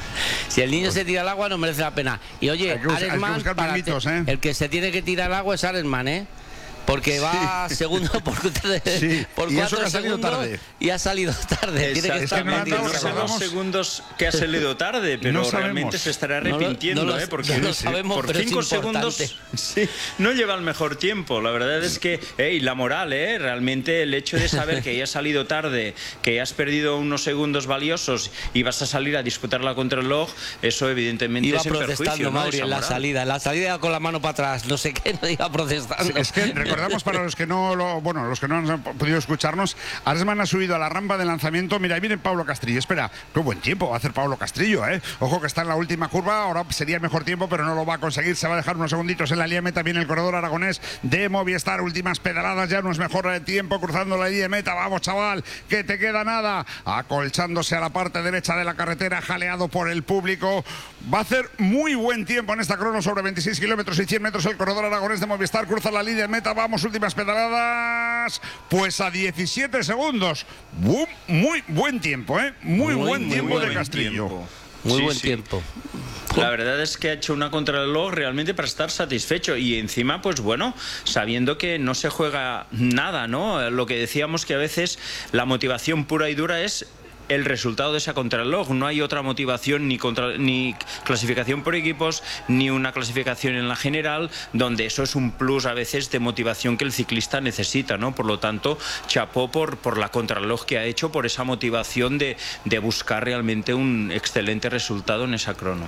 Si el niño se tira al agua no merece la pena. Y oye, Hay que bus- hay que Arensman, buscar para mimitos, te- ¿eh? el que se tiene que tirar al agua es Arensman, ¿eh? Porque va Sí. segundo por, Sí, por y eso cuatro que ha salido segundos tarde. y ha salido tarde. Tiene que estar Exactamente, metido. no sé los segundos que ha salido tarde, pero No sabemos. realmente se estará No lo- arrepintiendo, no lo- ¿eh? Porque no lo sabemos, por pero es cinco importante. segundos sí, no lleva el mejor tiempo. La verdad es que, hey, la moral, ¿eh? Realmente el hecho de saber que ya has salido tarde, que ya has perdido unos segundos valiosos y vas a salir a disputar la contrarreloj, eso evidentemente Iba es en protestando perjuicio, ¿no? Mauri Esa en la moral. salida, en la salida iba con la mano para atrás, no sé qué, no iba protestando. Es que recordamos para los que no lo, bueno, los que no han podido escucharnos, Arensman ha subido a la rampa de lanzamiento. Mira, ahí viene Pablo Castrillo. Espera, qué buen tiempo va a hacer Pablo Castrillo, ¿eh? Ojo que está en la última curva, ahora sería el mejor tiempo, pero no lo va a conseguir. Se va a dejar unos segunditos en la línea de meta. Viene el corredor aragonés de Movistar. Últimas pedaladas, ya no es mejor el tiempo cruzando la línea de meta. Vamos, chaval, que te queda nada. Acolchándose a la parte derecha de la carretera, jaleado por el público. Va a hacer muy buen tiempo en esta crono sobre veintiséis kilómetros y cien metros. El corredor aragonés de Movistar cruza la línea de meta. Vamos, últimas pedaladas. Pues a diecisiete segundos. Muy, muy buen tiempo, ¿eh? Muy, Muy, buen muy tiempo buen de Castrillo. tiempo. Muy Sí, buen sí. tiempo. La verdad es que ha hecho una contrarreloj realmente para estar satisfecho y encima, pues bueno, sabiendo que no se juega nada, ¿no? Lo que decíamos que a veces la motivación pura y dura es el resultado de esa contrarreloj. No hay otra motivación, ni, contra, ni clasificación por equipos, ni una clasificación en la general, donde eso es un plus a veces de motivación que el ciclista necesita, ¿no? Por lo tanto, chapó por, por la contrarreloj que ha hecho, por esa motivación de, de buscar realmente un excelente resultado en esa crono.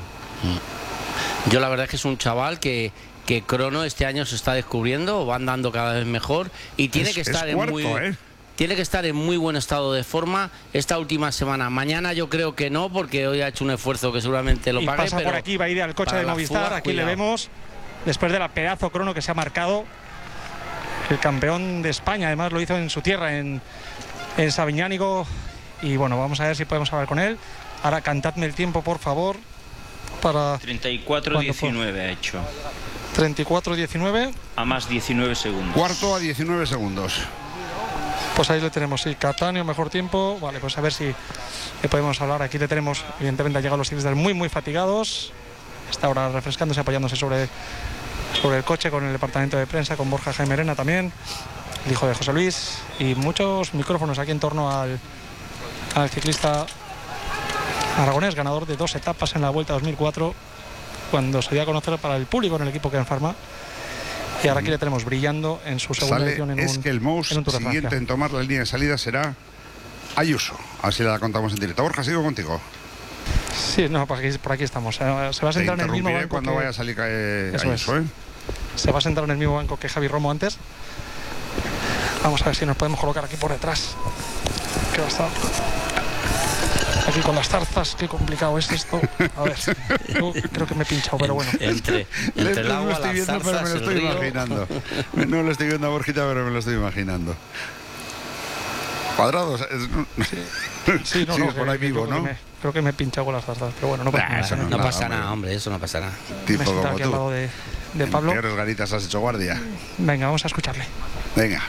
Yo la verdad es que es un chaval que, que crono este año se está descubriendo, va andando cada vez mejor y tiene Es- que es estar en cuarto, muy... ¿eh? Tiene que estar en muy buen estado de forma esta última semana. Mañana yo creo que no, porque hoy ha hecho un esfuerzo que seguramente lo Y pague. pasa pero por aquí, va a ir al coche para de la Movistar. fuga, Aquí le cuidado. vemos, después de la pedazo crono que se ha marcado. El campeón de España, además lo hizo en su tierra, en, en Sabiñánigo. Y bueno, vamos a ver si podemos hablar con él. Ahora cantadme el tiempo, por favor. Para treinta y cuatro diecinueve ha hecho. treinta y cuatro diecinueve. A más diecinueve segundos. Cuarto a diecinueve segundos. Pues ahí lo tenemos, sí, Catania, mejor tiempo. Vale, pues a ver si le podemos hablar. Aquí le tenemos, evidentemente han llegado los ciclistas muy, muy fatigados. Está ahora refrescándose, apoyándose sobre, sobre el coche con el departamento de prensa, con Borja Jaime Arena también, el hijo de José Luis, y muchos micrófonos aquí en torno al, al ciclista aragonés, ganador de dos etapas en la Vuelta dos mil cuatro, cuando se dio a conocer para el público en el equipo Ken Pharma. Y ahora aquí le tenemos brillando en su segunda Sale edición en es un, que el Mous en un Tour de siguiente Francia. en tomar la línea de salida será Ayuso. Así la contamos en directo. Borja, sigo contigo. Sí, no, por aquí, por aquí estamos. Eh, Se va a Te centrar en el mismo interrumpiré banco cuando que- vaya a salir eh, Eso Ayuso, es. ¿eh? se va a sentar en el mismo banco que Javi Romo antes. Vamos a ver si nos podemos colocar aquí por detrás. ¿Qué va a estar? Aquí con las zarzas, qué complicado es esto. A ver, yo creo que me he pinchado, pero bueno. Entre, entre el agua, las viendo, pero me lo estoy imaginando. No lo estoy viendo a Borjita, pero me lo estoy imaginando. Cuadrados. Sí, sí, no, sí, no, por ahí que, vivo, creo ¿no? Que me, creo que me he pinchado con las zarzas, pero bueno, no pasa nah, nada. Eso no, no, no no pasa nada, hombre, eso no pasa nada. Tipo me he como aquí tú. al lado de, de Pablo. Peores ganitas has hecho guardia. Venga, vamos a escucharle. Venga.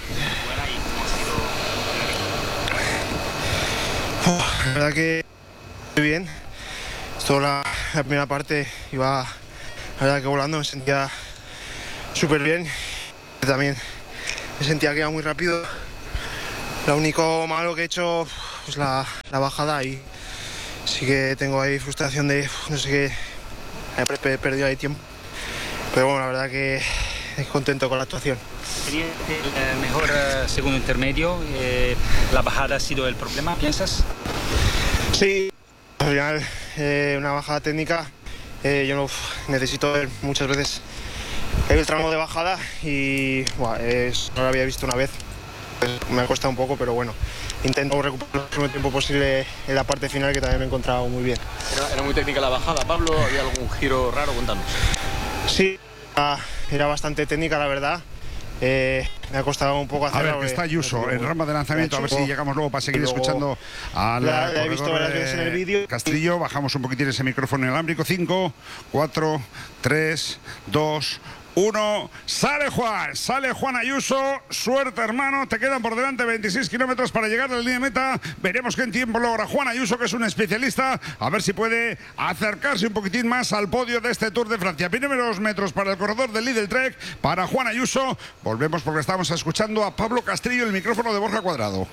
Oh, la verdad que muy bien. Toda la, la primera parte iba, la verdad que volando, me sentía súper bien. También me sentía que iba muy rápido. Lo único malo que he hecho es pues la, la bajada y sí que tengo ahí frustración de no sé qué, he perdido ahí tiempo. Pero bueno, la verdad que contento con la actuación. Sería el mejor uh, segundo intermedio. Eh, ¿La bajada ha sido el problema, piensas? Sí, al final eh, una bajada técnica. Eh, yo no necesito ver muchas veces el tramo de bajada y bueno, es, no lo había visto una vez. Me ha costado un poco, pero bueno, intento recuperar el máximo tiempo posible en la parte final, que también me he encontrado muy bien. Era, era muy técnica la bajada, Pablo. ¿Había algún giro raro? Cuéntanos. Sí, era bastante técnica, la verdad. Eh, me ha costado un poco hacerlo. A ver, que está Ayuso en rama de lanzamiento, a ver si llegamos luego para seguir escuchando a la, la he visto varias veces en el vídeo. Castrillo. Bajamos un poquitín ese micrófono inalámbrico. cinco, cuatro, tres, dos, uno. Sale Juan, sale Juan Ayuso. Suerte, hermano. Te quedan por delante veintiséis kilómetros para llegar a la línea de meta. Veremos qué tiempo logra Juan Ayuso, que es un especialista. A ver si puede acercarse un poquitín más al podio de este Tour de Francia. Primeros metros para el corredor del Lidl Trek, para Juan Ayuso. Volvemos porque estamos escuchando a Pablo Castrillo, el micrófono de Borja Cuadrado.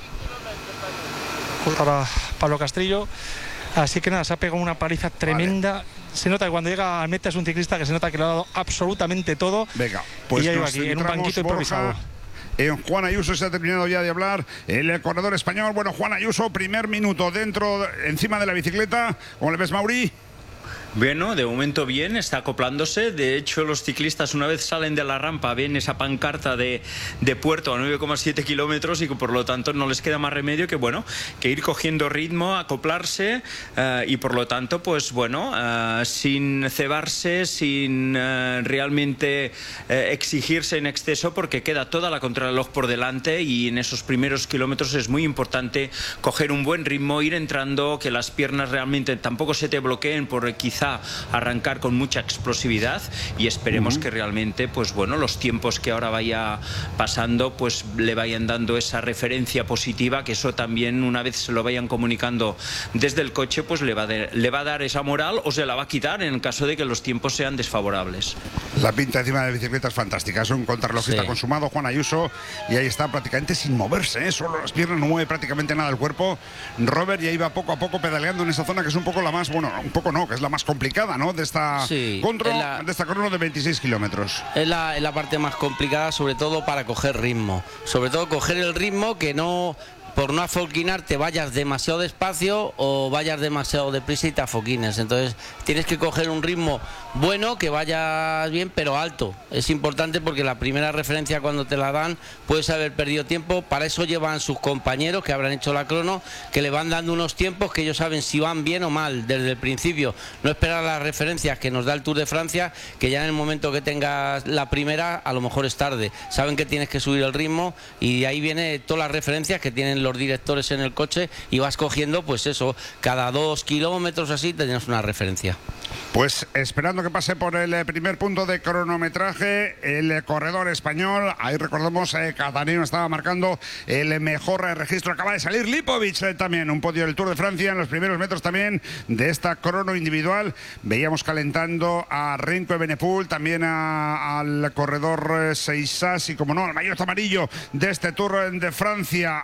Para Pablo Castrillo. Así que nada, se ha pegado una paliza tremenda. Vale. Se nota que cuando llega a meta es un ciclista que se nota que le ha dado absolutamente todo. Venga, pues y ya iba aquí en un banquito improvisado. En Juan Ayuso se ha terminado ya de hablar el corredor español. Bueno, Juan Ayuso, primer minuto dentro, encima de la bicicleta. ¿Cómo le ves, Mauri? Bueno, de momento bien, está acoplándose. De hecho, los ciclistas una vez salen de la rampa ven esa pancarta de, de puerto a nueve coma siete kilómetros y que por lo tanto no les queda más remedio que bueno que ir cogiendo ritmo, acoplarse uh, y por lo tanto pues bueno uh, sin cebarse, sin uh, realmente uh, exigirse en exceso, porque queda toda la contrarreloj por delante y en esos primeros kilómetros es muy importante coger un buen ritmo, ir entrando, que las piernas realmente tampoco se te bloqueen por quizá arrancar con mucha explosividad, y esperemos uh-huh. que realmente pues bueno los tiempos que ahora vaya pasando pues le vayan dando esa referencia positiva, que eso también una vez se lo vayan comunicando desde el coche pues le va, de, le va a dar esa moral o se la va a quitar en el caso de que los tiempos sean desfavorables. La pinta encima de la bicicleta es fantástica, es un contrarrelojista sí. consumado, Juan Ayuso, y ahí está prácticamente sin moverse, ¿eh? Solo las piernas, no mueve prácticamente nada el cuerpo. Robert ya iba poco a poco pedaleando en esa zona que es un poco la más, bueno, un poco no, que es la más complicada, ¿no? De esta sí, control, la, de esta crono de veintiséis kilómetros. Es la, es la parte más complicada, sobre todo para coger ritmo. Sobre todo coger el ritmo, que no, por no afoquinar, te vayas demasiado despacio o vayas demasiado deprisa y te afoquines. Entonces tienes que coger un ritmo bueno, que vayas bien, pero alto. Es importante porque la primera referencia cuando te la dan puedes haber perdido tiempo. Para eso llevan sus compañeros que habrán hecho la crono, que le van dando unos tiempos que ellos saben si van bien o mal desde el principio. No esperar las referencias que nos da el Tour de Francia, que ya en el momento que tengas la primera a lo mejor es tarde. Saben que tienes que subir el ritmo y de ahí viene todas las referencias que tienen los directores en el coche y vas cogiendo pues eso, cada dos kilómetros así tienes una referencia. Pues esperando que pase por el primer punto de cronometraje el corredor español. Ahí recordamos eh, Catanino estaba marcando el mejor eh, registro. Acaba de salir Lipovic eh, también, un podio del Tour de Francia en los primeros metros también de esta crono individual. Veíamos calentando a Renko Evenepoel, también a, al corredor eh, Seissas y como no, al maillot amarillo de este Tour de Francia, a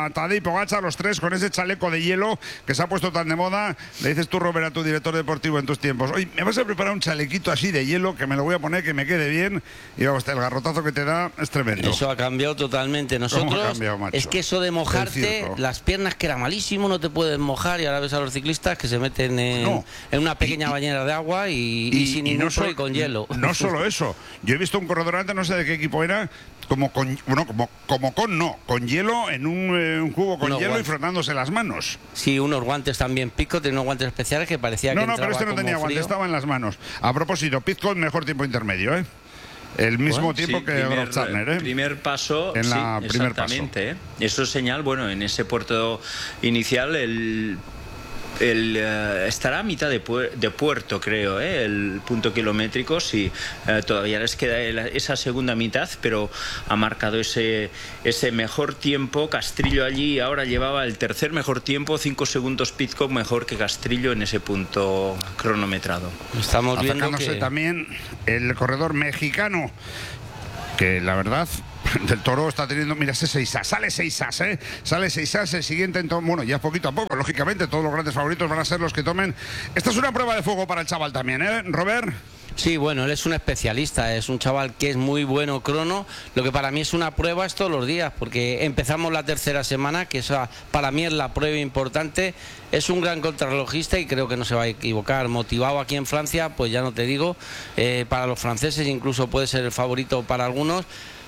a Tadej Pogačar, los tres con ese chaleco de hielo que se ha puesto tan de moda. Le dices tú, Robert, a tu director deportivo en tus tiempos: oye, me vas a preparar un chalequito así de hielo que me lo voy a poner, que me quede bien. Y vamos, el garrotazo que te da es tremendo. Eso ha cambiado totalmente. Nosotros, ¿Cómo ha cambiado, macho? Es que eso de mojarte, las piernas, que era malísimo, no te puedes mojar, y ahora ves a los ciclistas que se meten en, no. en una pequeña y, bañera de agua y, y, y sin y ningún no so, con hielo. No solo eso, yo he visto un corredor antes, no sé de qué equipo era, como con, bueno, como, como con no, con hielo en un, eh, un cubo con unos hielo guantes. Y frotándose las manos. Sí, unos guantes también. Pitcock tenía unos guantes especiales que parecía no, que No, no, pero este no tenía guantes, estaba en las manos. A propósito, Pitcock, mejor tiempo intermedio, ¿eh? El mismo bueno, tiempo sí, que primer, Groschaner, ¿eh? Primer paso, en la sí, primer exactamente. Paso. ¿eh? Eso es señal, bueno, en ese puerto inicial, el... El, uh, estará a mitad de, pu de puerto, creo, ¿eh? El punto kilométrico, sí, uh, todavía les queda el, esa segunda mitad, pero ha marcado ese, ese mejor tiempo. Castrillo allí ahora llevaba el tercer mejor tiempo, cinco segundos Pitcock mejor que Castrillo en ese punto cronometrado. Estamos viendo Atacándose que... también el corredor mexicano, que la verdad... Del Toro está teniendo, mira, ese seis A, sale seis A, ¿eh? Sale seis A, el siguiente, entonces, bueno, ya poquito a poco, lógicamente, todos los grandes favoritos van a ser los que tomen. Esta es una prueba de fuego para el chaval también, ¿eh, Robert? Sí, bueno, él es un especialista, es un chaval que es muy bueno crono. Lo que para mí es una prueba es todos los días, porque empezamos la tercera semana, que esa para mí es la prueba importante. Es un gran contrarrelojista y creo que no se va a equivocar. Motivado aquí en Francia, pues ya no te digo, eh, para los franceses incluso puede ser el favorito para algunos.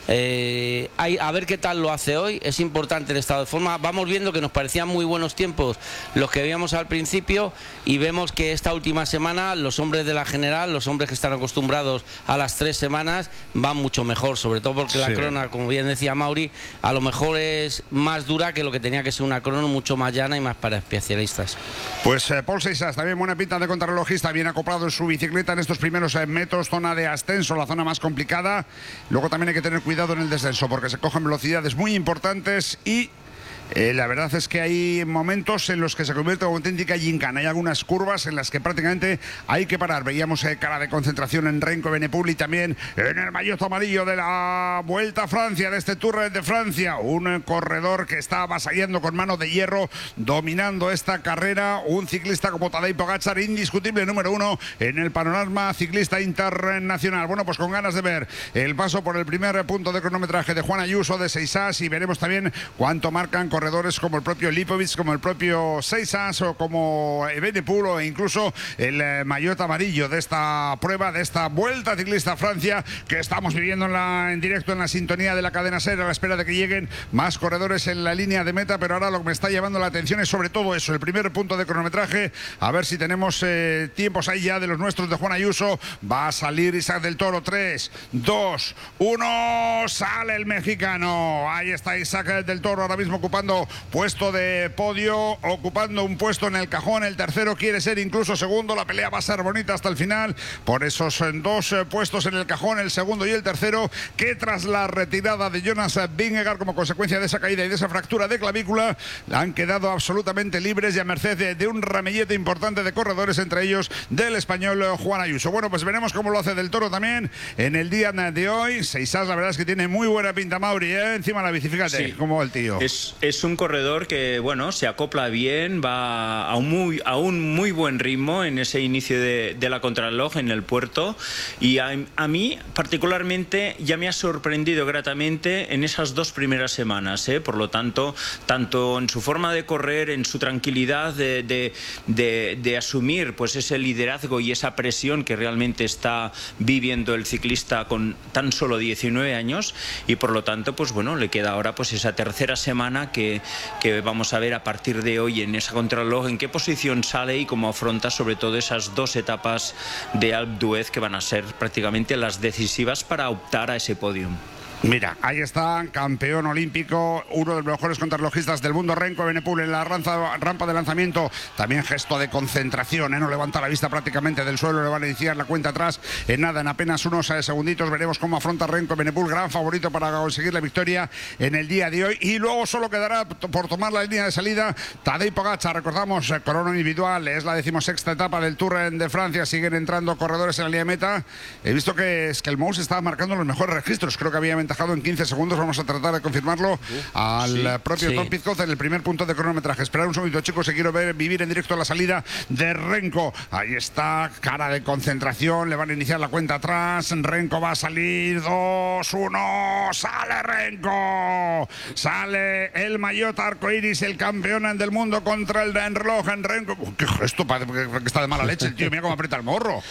Eh, hay, a ver qué tal lo hace hoy. Es importante el estado de forma. Vamos viendo que nos parecían muy buenos tiempos los que veíamos al principio, y vemos que esta última semana los hombres de la general, los hombres que están acostumbrados a las tres semanas, van mucho mejor, sobre todo porque sí. La crona, como bien decía Mauri, a lo mejor es más dura que lo que tenía que ser una crono, mucho más llana y más para especialistas. Pues eh, Pol Seisas, también buena pinta de contrarrelojista, bien acoplado en su bicicleta en estos primeros eh, metros, zona de ascenso, la zona más complicada. Luego también hay que tener cuidado en el descenso porque se cogen velocidades muy importantes y Eh, la verdad es que hay momentos en los que se convierte en auténtica gincana. Hay algunas curvas en las que prácticamente hay que parar. Veíamos eh, cara de concentración en Renko Evenepoel y también en el maillot amarillo de la Vuelta a Francia, de este Tour de Francia. Un eh, corredor que está avasallando con mano de hierro, dominando esta carrera. Un ciclista como Tadej Pogačar, indiscutible número uno en el panorama ciclista internacional. Bueno, pues con ganas de ver el paso por el primer punto de cronometraje de Juan Ayuso de seis A, y veremos también cuánto marcan con corredores como el propio Lipovic, como el propio Seisas o como Evenepoel, e incluso el eh, maillot amarillo de esta prueba, de esta Vuelta Ciclista a Francia que estamos viviendo en, la, en directo en la sintonía de la cadena SER, a la espera de que lleguen más corredores en la línea de meta. Pero ahora lo que me está llamando la atención es sobre todo eso, el primer punto de cronometraje. A ver si tenemos eh, tiempos ahí ya de los nuestros de Juan Ayuso. Va a salir Isaac del Toro, tres, dos, uno, sale el mexicano. Ahí está Isaac del Toro ahora mismo ocupando puesto de podio, ocupando un puesto en el cajón. El tercero quiere ser incluso segundo. La pelea va a ser bonita hasta el final por esos dos puestos en el cajón, el segundo y el tercero, que tras la retirada de Jonas Vingegaard como consecuencia de esa caída y de esa fractura de clavícula, han quedado absolutamente libres y a merced de, de un ramillete importante de corredores, entre ellos del español Juan Ayuso. Bueno, pues veremos cómo lo hace del Toro también en el día de hoy. Seisas, la verdad es que tiene muy buena pinta, Mauri, ¿eh? Encima la bici, fíjate sí. Cómo va el tío. Es, es un corredor que, bueno, se acopla bien, va a un muy, a un muy buen ritmo en ese inicio de, de la contrarreloj en el puerto, y a, a mí particularmente ya me ha sorprendido gratamente en esas dos primeras semanas, ¿eh? Por lo tanto, tanto en su forma de correr, en su tranquilidad de, de, de, de asumir pues ese liderazgo y esa presión que realmente está viviendo el ciclista con tan solo diecinueve años, y por lo tanto, pues bueno, le queda ahora pues esa tercera semana que que vamos a ver a partir de hoy en esa contrarreloj en qué posición sale y cómo afronta sobre todo esas dos etapas de Alpe d'Huez que van a ser prácticamente las decisivas para optar a ese podio. Mira, ahí está, campeón olímpico, uno de los mejores contrarrelojistas del mundo, Renko Evenepoel, en la rampa, rampa de lanzamiento. También gesto de concentración, ¿eh? No levanta la vista prácticamente del suelo, le van a iniciar la cuenta atrás en nada, en apenas unos eh, segunditos. Veremos cómo afronta Renko Evenepoel, gran favorito para conseguir la victoria en el día de hoy. Y luego solo quedará por tomar la línea de salida Tadej Pogačar. Recordamos, eh, corona individual, es la decimosexta etapa del Tour de Francia. Siguen entrando corredores en la línea de meta. He visto que es que el Mous estaba marcando los mejores registros, creo que había aventajado en quince segundos. Vamos a tratar de confirmarlo al sí, propio sí. Tom Pidcock en el primer punto de cronometraje. Esperar un segundito, chicos, que quiero ver, vivir en directo la salida de Renko. Ahí está, cara de concentración, le van a iniciar la cuenta atrás. Renko va a salir, dos, uno, sale Renko. Sale el Maillot arcoiris, el campeón del mundo contra el reloj en Renko. ¿Qué gesto? Parece que está de mala leche el tío, mira cómo aprieta el morro.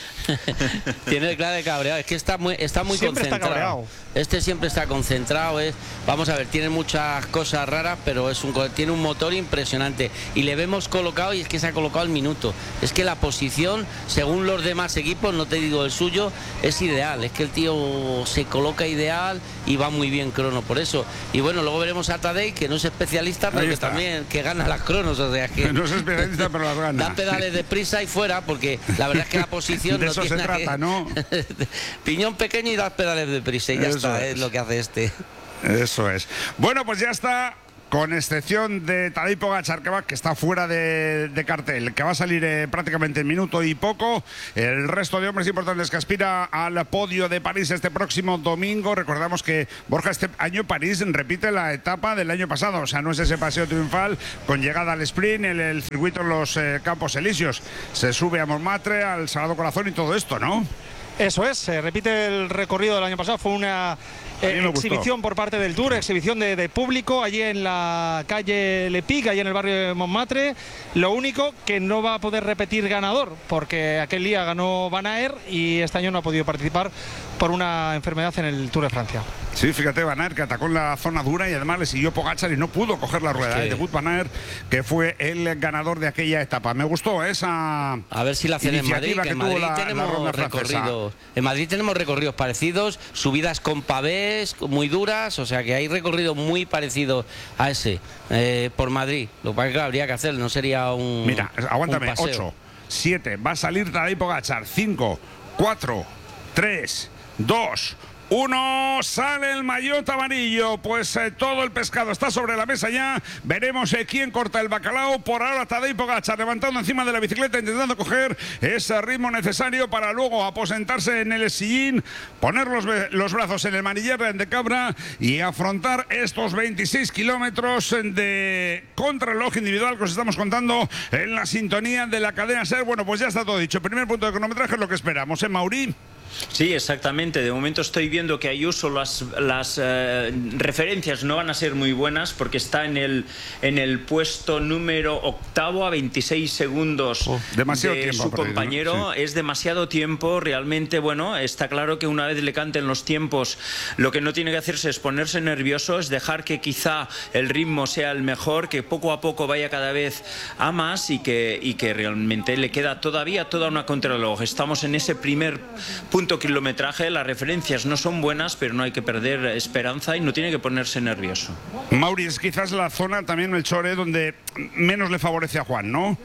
Tiene cara de cabreado, es que está muy, está muy Siempre está concentrado. cabreado. Este siempre está concentrado, es, vamos a ver, tiene muchas cosas raras, pero es un, tiene un motor impresionante y le vemos colocado y es que se ha colocado al minuto. Es que la posición, según los demás equipos, no te digo el suyo, es ideal, es que el tío se coloca ideal y va muy bien crono por eso. Y bueno, luego veremos a Tadej, que no es especialista, pero que también que gana las cronos, o sea que no es especialista, pero las gana. Da pedales de prisa y fuera, porque la verdad es que la posición de no eso tiene se trata, que... ¿no? Piñón pequeño y das pedales de prisa y ya Eso está, es. es lo que hace este. Eso es. Bueno, pues ya está. Con excepción de Tadej Pogačar, que, va, que está fuera de, de cartel, que va a salir eh, prácticamente en minuto y poco. El resto de hombres importantes que aspira al podio de París este próximo domingo. Recordamos que, Borja, este año París repite la etapa del año pasado. O sea, no es ese paseo triunfal con llegada al sprint, el, el circuito en los eh, Campos Elíseos. Se sube a Montmartre, al Sagrado Corazón y todo esto, ¿no? Eso es, se repite el recorrido del año pasado, fue una eh, exhibición por parte del Tour, exhibición de, de público allí en la calle Le Pic, allí en el barrio de Montmartre. Lo único que no va a poder repetir ganador, porque aquel día ganó Van Aert y este año no ha podido participar por una enfermedad en el Tour de Francia. Sí, fíjate, Van Aert, que atacó en la zona dura y además le siguió Pogačar y no pudo coger la rueda. Es que... ¿eh? De Wout Van Aert, que fue el ganador de aquella etapa. Me gustó esa A ver si la hacen en Madrid, que en Madrid la, tenemos la recorridos. En Madrid tenemos recorridos parecidos, subidas con pavés muy duras, o sea que hay recorridos muy parecidos a ese eh, por Madrid. Lo que pasa es que habría que hacer, no sería un Mira, aguántame, un paseo. ocho, siete, va a salir Tadej Pogačar, cinco, cuatro, tres, dos, uno, sale el maillot amarillo. Pues eh, todo el pescado está sobre la mesa ya. Veremos eh, quién corta el bacalao. Por ahora Tadej Pogačar levantando encima de la bicicleta, intentando coger ese ritmo necesario para luego aposentarse en el sillín, poner los, los brazos en el manillar de cabra y afrontar estos veintiséis kilómetros de contrarreloj individual que os estamos contando en la sintonía de la cadena SER. Bueno, pues ya está todo dicho. Primer punto de cronometraje es lo que esperamos, ¿eh, Mauri? Sí, exactamente. De momento estoy viendo que Ayuso las, las eh, referencias no van a ser muy buenas porque está en el, en el puesto número octavo a veintiséis segundos oh, demasiado de tiempo su perdido, compañero. ¿no? Sí. Es demasiado tiempo. Realmente, bueno, está claro que una vez le canten los tiempos, lo que no tiene que hacerse es ponerse nervioso, es dejar que quizá el ritmo sea el mejor, que poco a poco vaya cada vez a más y que, y que realmente le queda todavía toda una contrarreloj. Estamos en ese primer punto kilometraje, las referencias no son buenas, pero no hay que perder esperanza y no tiene que ponerse nervioso. Mauri, es quizás la zona también, el Chore, donde menos le favorece a Juan, ¿no?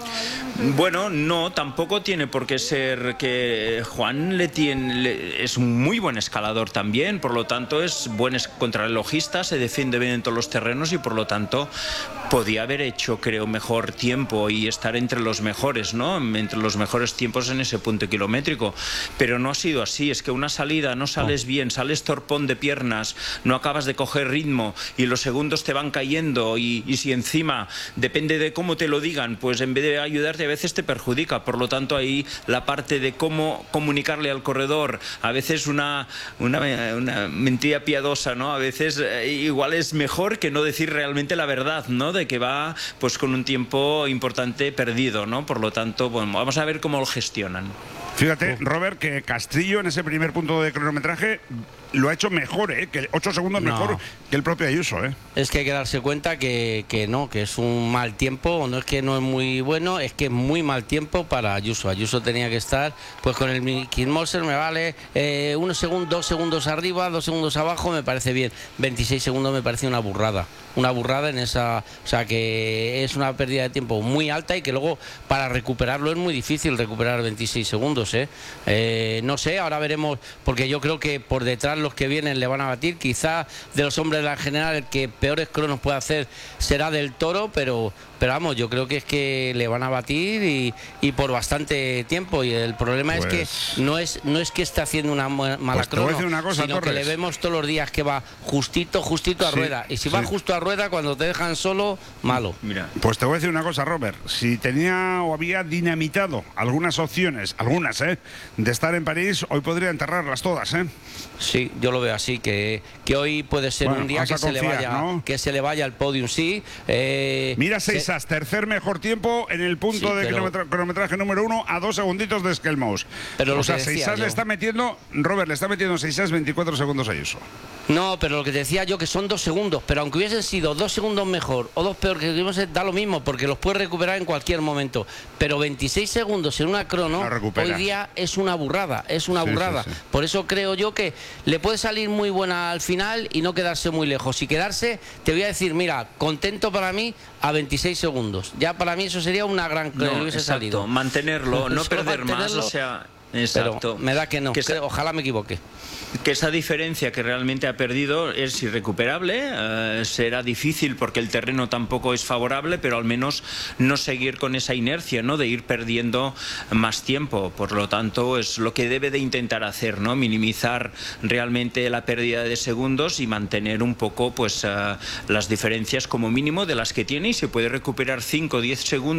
Bueno, no, tampoco tiene por qué ser que Juan le tiene, le, es un muy buen escalador también, por lo tanto es buen contrarrelojista, se defiende bien en todos los terrenos y por lo tanto podía haber hecho, creo, mejor tiempo y estar entre los mejores, ¿no? Entre los mejores tiempos en ese punto kilométrico, pero no ha sido así. Es que una salida no sales bien, sales torpón de piernas, no acabas de coger ritmo y los segundos te van cayendo y, y si encima depende de cómo te lo digan, pues en vez de ayudarte a veces te perjudica. Por lo tanto, ahí la parte de cómo comunicarle al corredor, a veces una, una, una mentira piadosa, ¿no? A veces eh, igual es mejor que no decir realmente la verdad, ¿no? De que va pues con un tiempo importante perdido, ¿no? Por lo tanto, bueno, vamos a ver cómo lo gestionan. Fíjate, Robert, que Castillo en ese primer punto de cronometraje lo ha hecho mejor, ¿eh? Que ocho segundos No. mejor que el propio Ayuso, ¿eh? Es que hay que darse cuenta que, que no, que es un mal tiempo, no es que no es muy bueno, es que es muy mal tiempo para Ayuso. Ayuso tenía que estar pues con el Mickey Moser, me vale eh, unos segundos, dos segundos arriba, dos segundos abajo, me parece bien. veintiséis segundos me parece una burrada, una burrada en esa, o sea que es una pérdida de tiempo muy alta y que luego para recuperarlo es muy difícil recuperar veintiséis segundos, ¿eh? Eh, no sé, ahora veremos, porque yo creo que por detrás los que vienen le van a batir, quizá de los hombres de la general el que peores cronos puede hacer será Del Toro, pero pero vamos, yo creo que es que le van a batir y, y por bastante tiempo, y el problema pues, es que no es no es que esté haciendo una mala pues crono, una cosa, sino Torres. que le vemos todos los días que va justito, justito a sí, rueda, y si sí. va justo a rueda cuando te dejan solo, malo. Mira, pues te voy a decir una cosa, Robert, si tenía o había dinamitado algunas opciones, algunas, ¿eh?, de estar en París, hoy podría enterrarlas todas, ¿eh? Sí, yo lo veo así, que, que hoy puede ser bueno, un día que se, confiar, le vaya, ¿no? que se le vaya al podium, sí. Eh, Mira, Seisas, se... tercer mejor tiempo en el punto sí, de pero... cronometra cronometraje número uno a dos segunditos de Skelmous. Pero o sea, Seisas le está metiendo, Robert, le está metiendo Seisas veinticuatro segundos a Ayuso. No, pero lo que te decía yo que son dos segundos, pero aunque hubiesen sido dos segundos mejor o dos peor que hubiesen, da lo mismo, porque los puedes recuperar en cualquier momento. Pero veintiséis segundos en una crono hoy día es una burrada, es una sí, burrada. Sí, sí. Por eso creo yo que le puede salir muy buena al final y no quedarse muy lejos. Y quedarse, te voy a decir, mira, contento para mí a veintiséis segundos. Ya para mí eso sería una gran crono, no, hubiese exacto, salido. Mantenerlo, no perder más, o sea... Exacto. Pero me da que no, que creo, ojalá me equivoque. Que esa diferencia que realmente ha perdido es irrecuperable, eh, será difícil porque el terreno tampoco es favorable, pero al menos no seguir con esa inercia, ¿no?, de ir perdiendo más tiempo. Por lo tanto, es lo que debe de intentar hacer, ¿no?, minimizar realmente la pérdida de segundos y mantener un poco pues uh, las diferencias como mínimo de las que tiene, y se puede recuperar cinco o diez segundos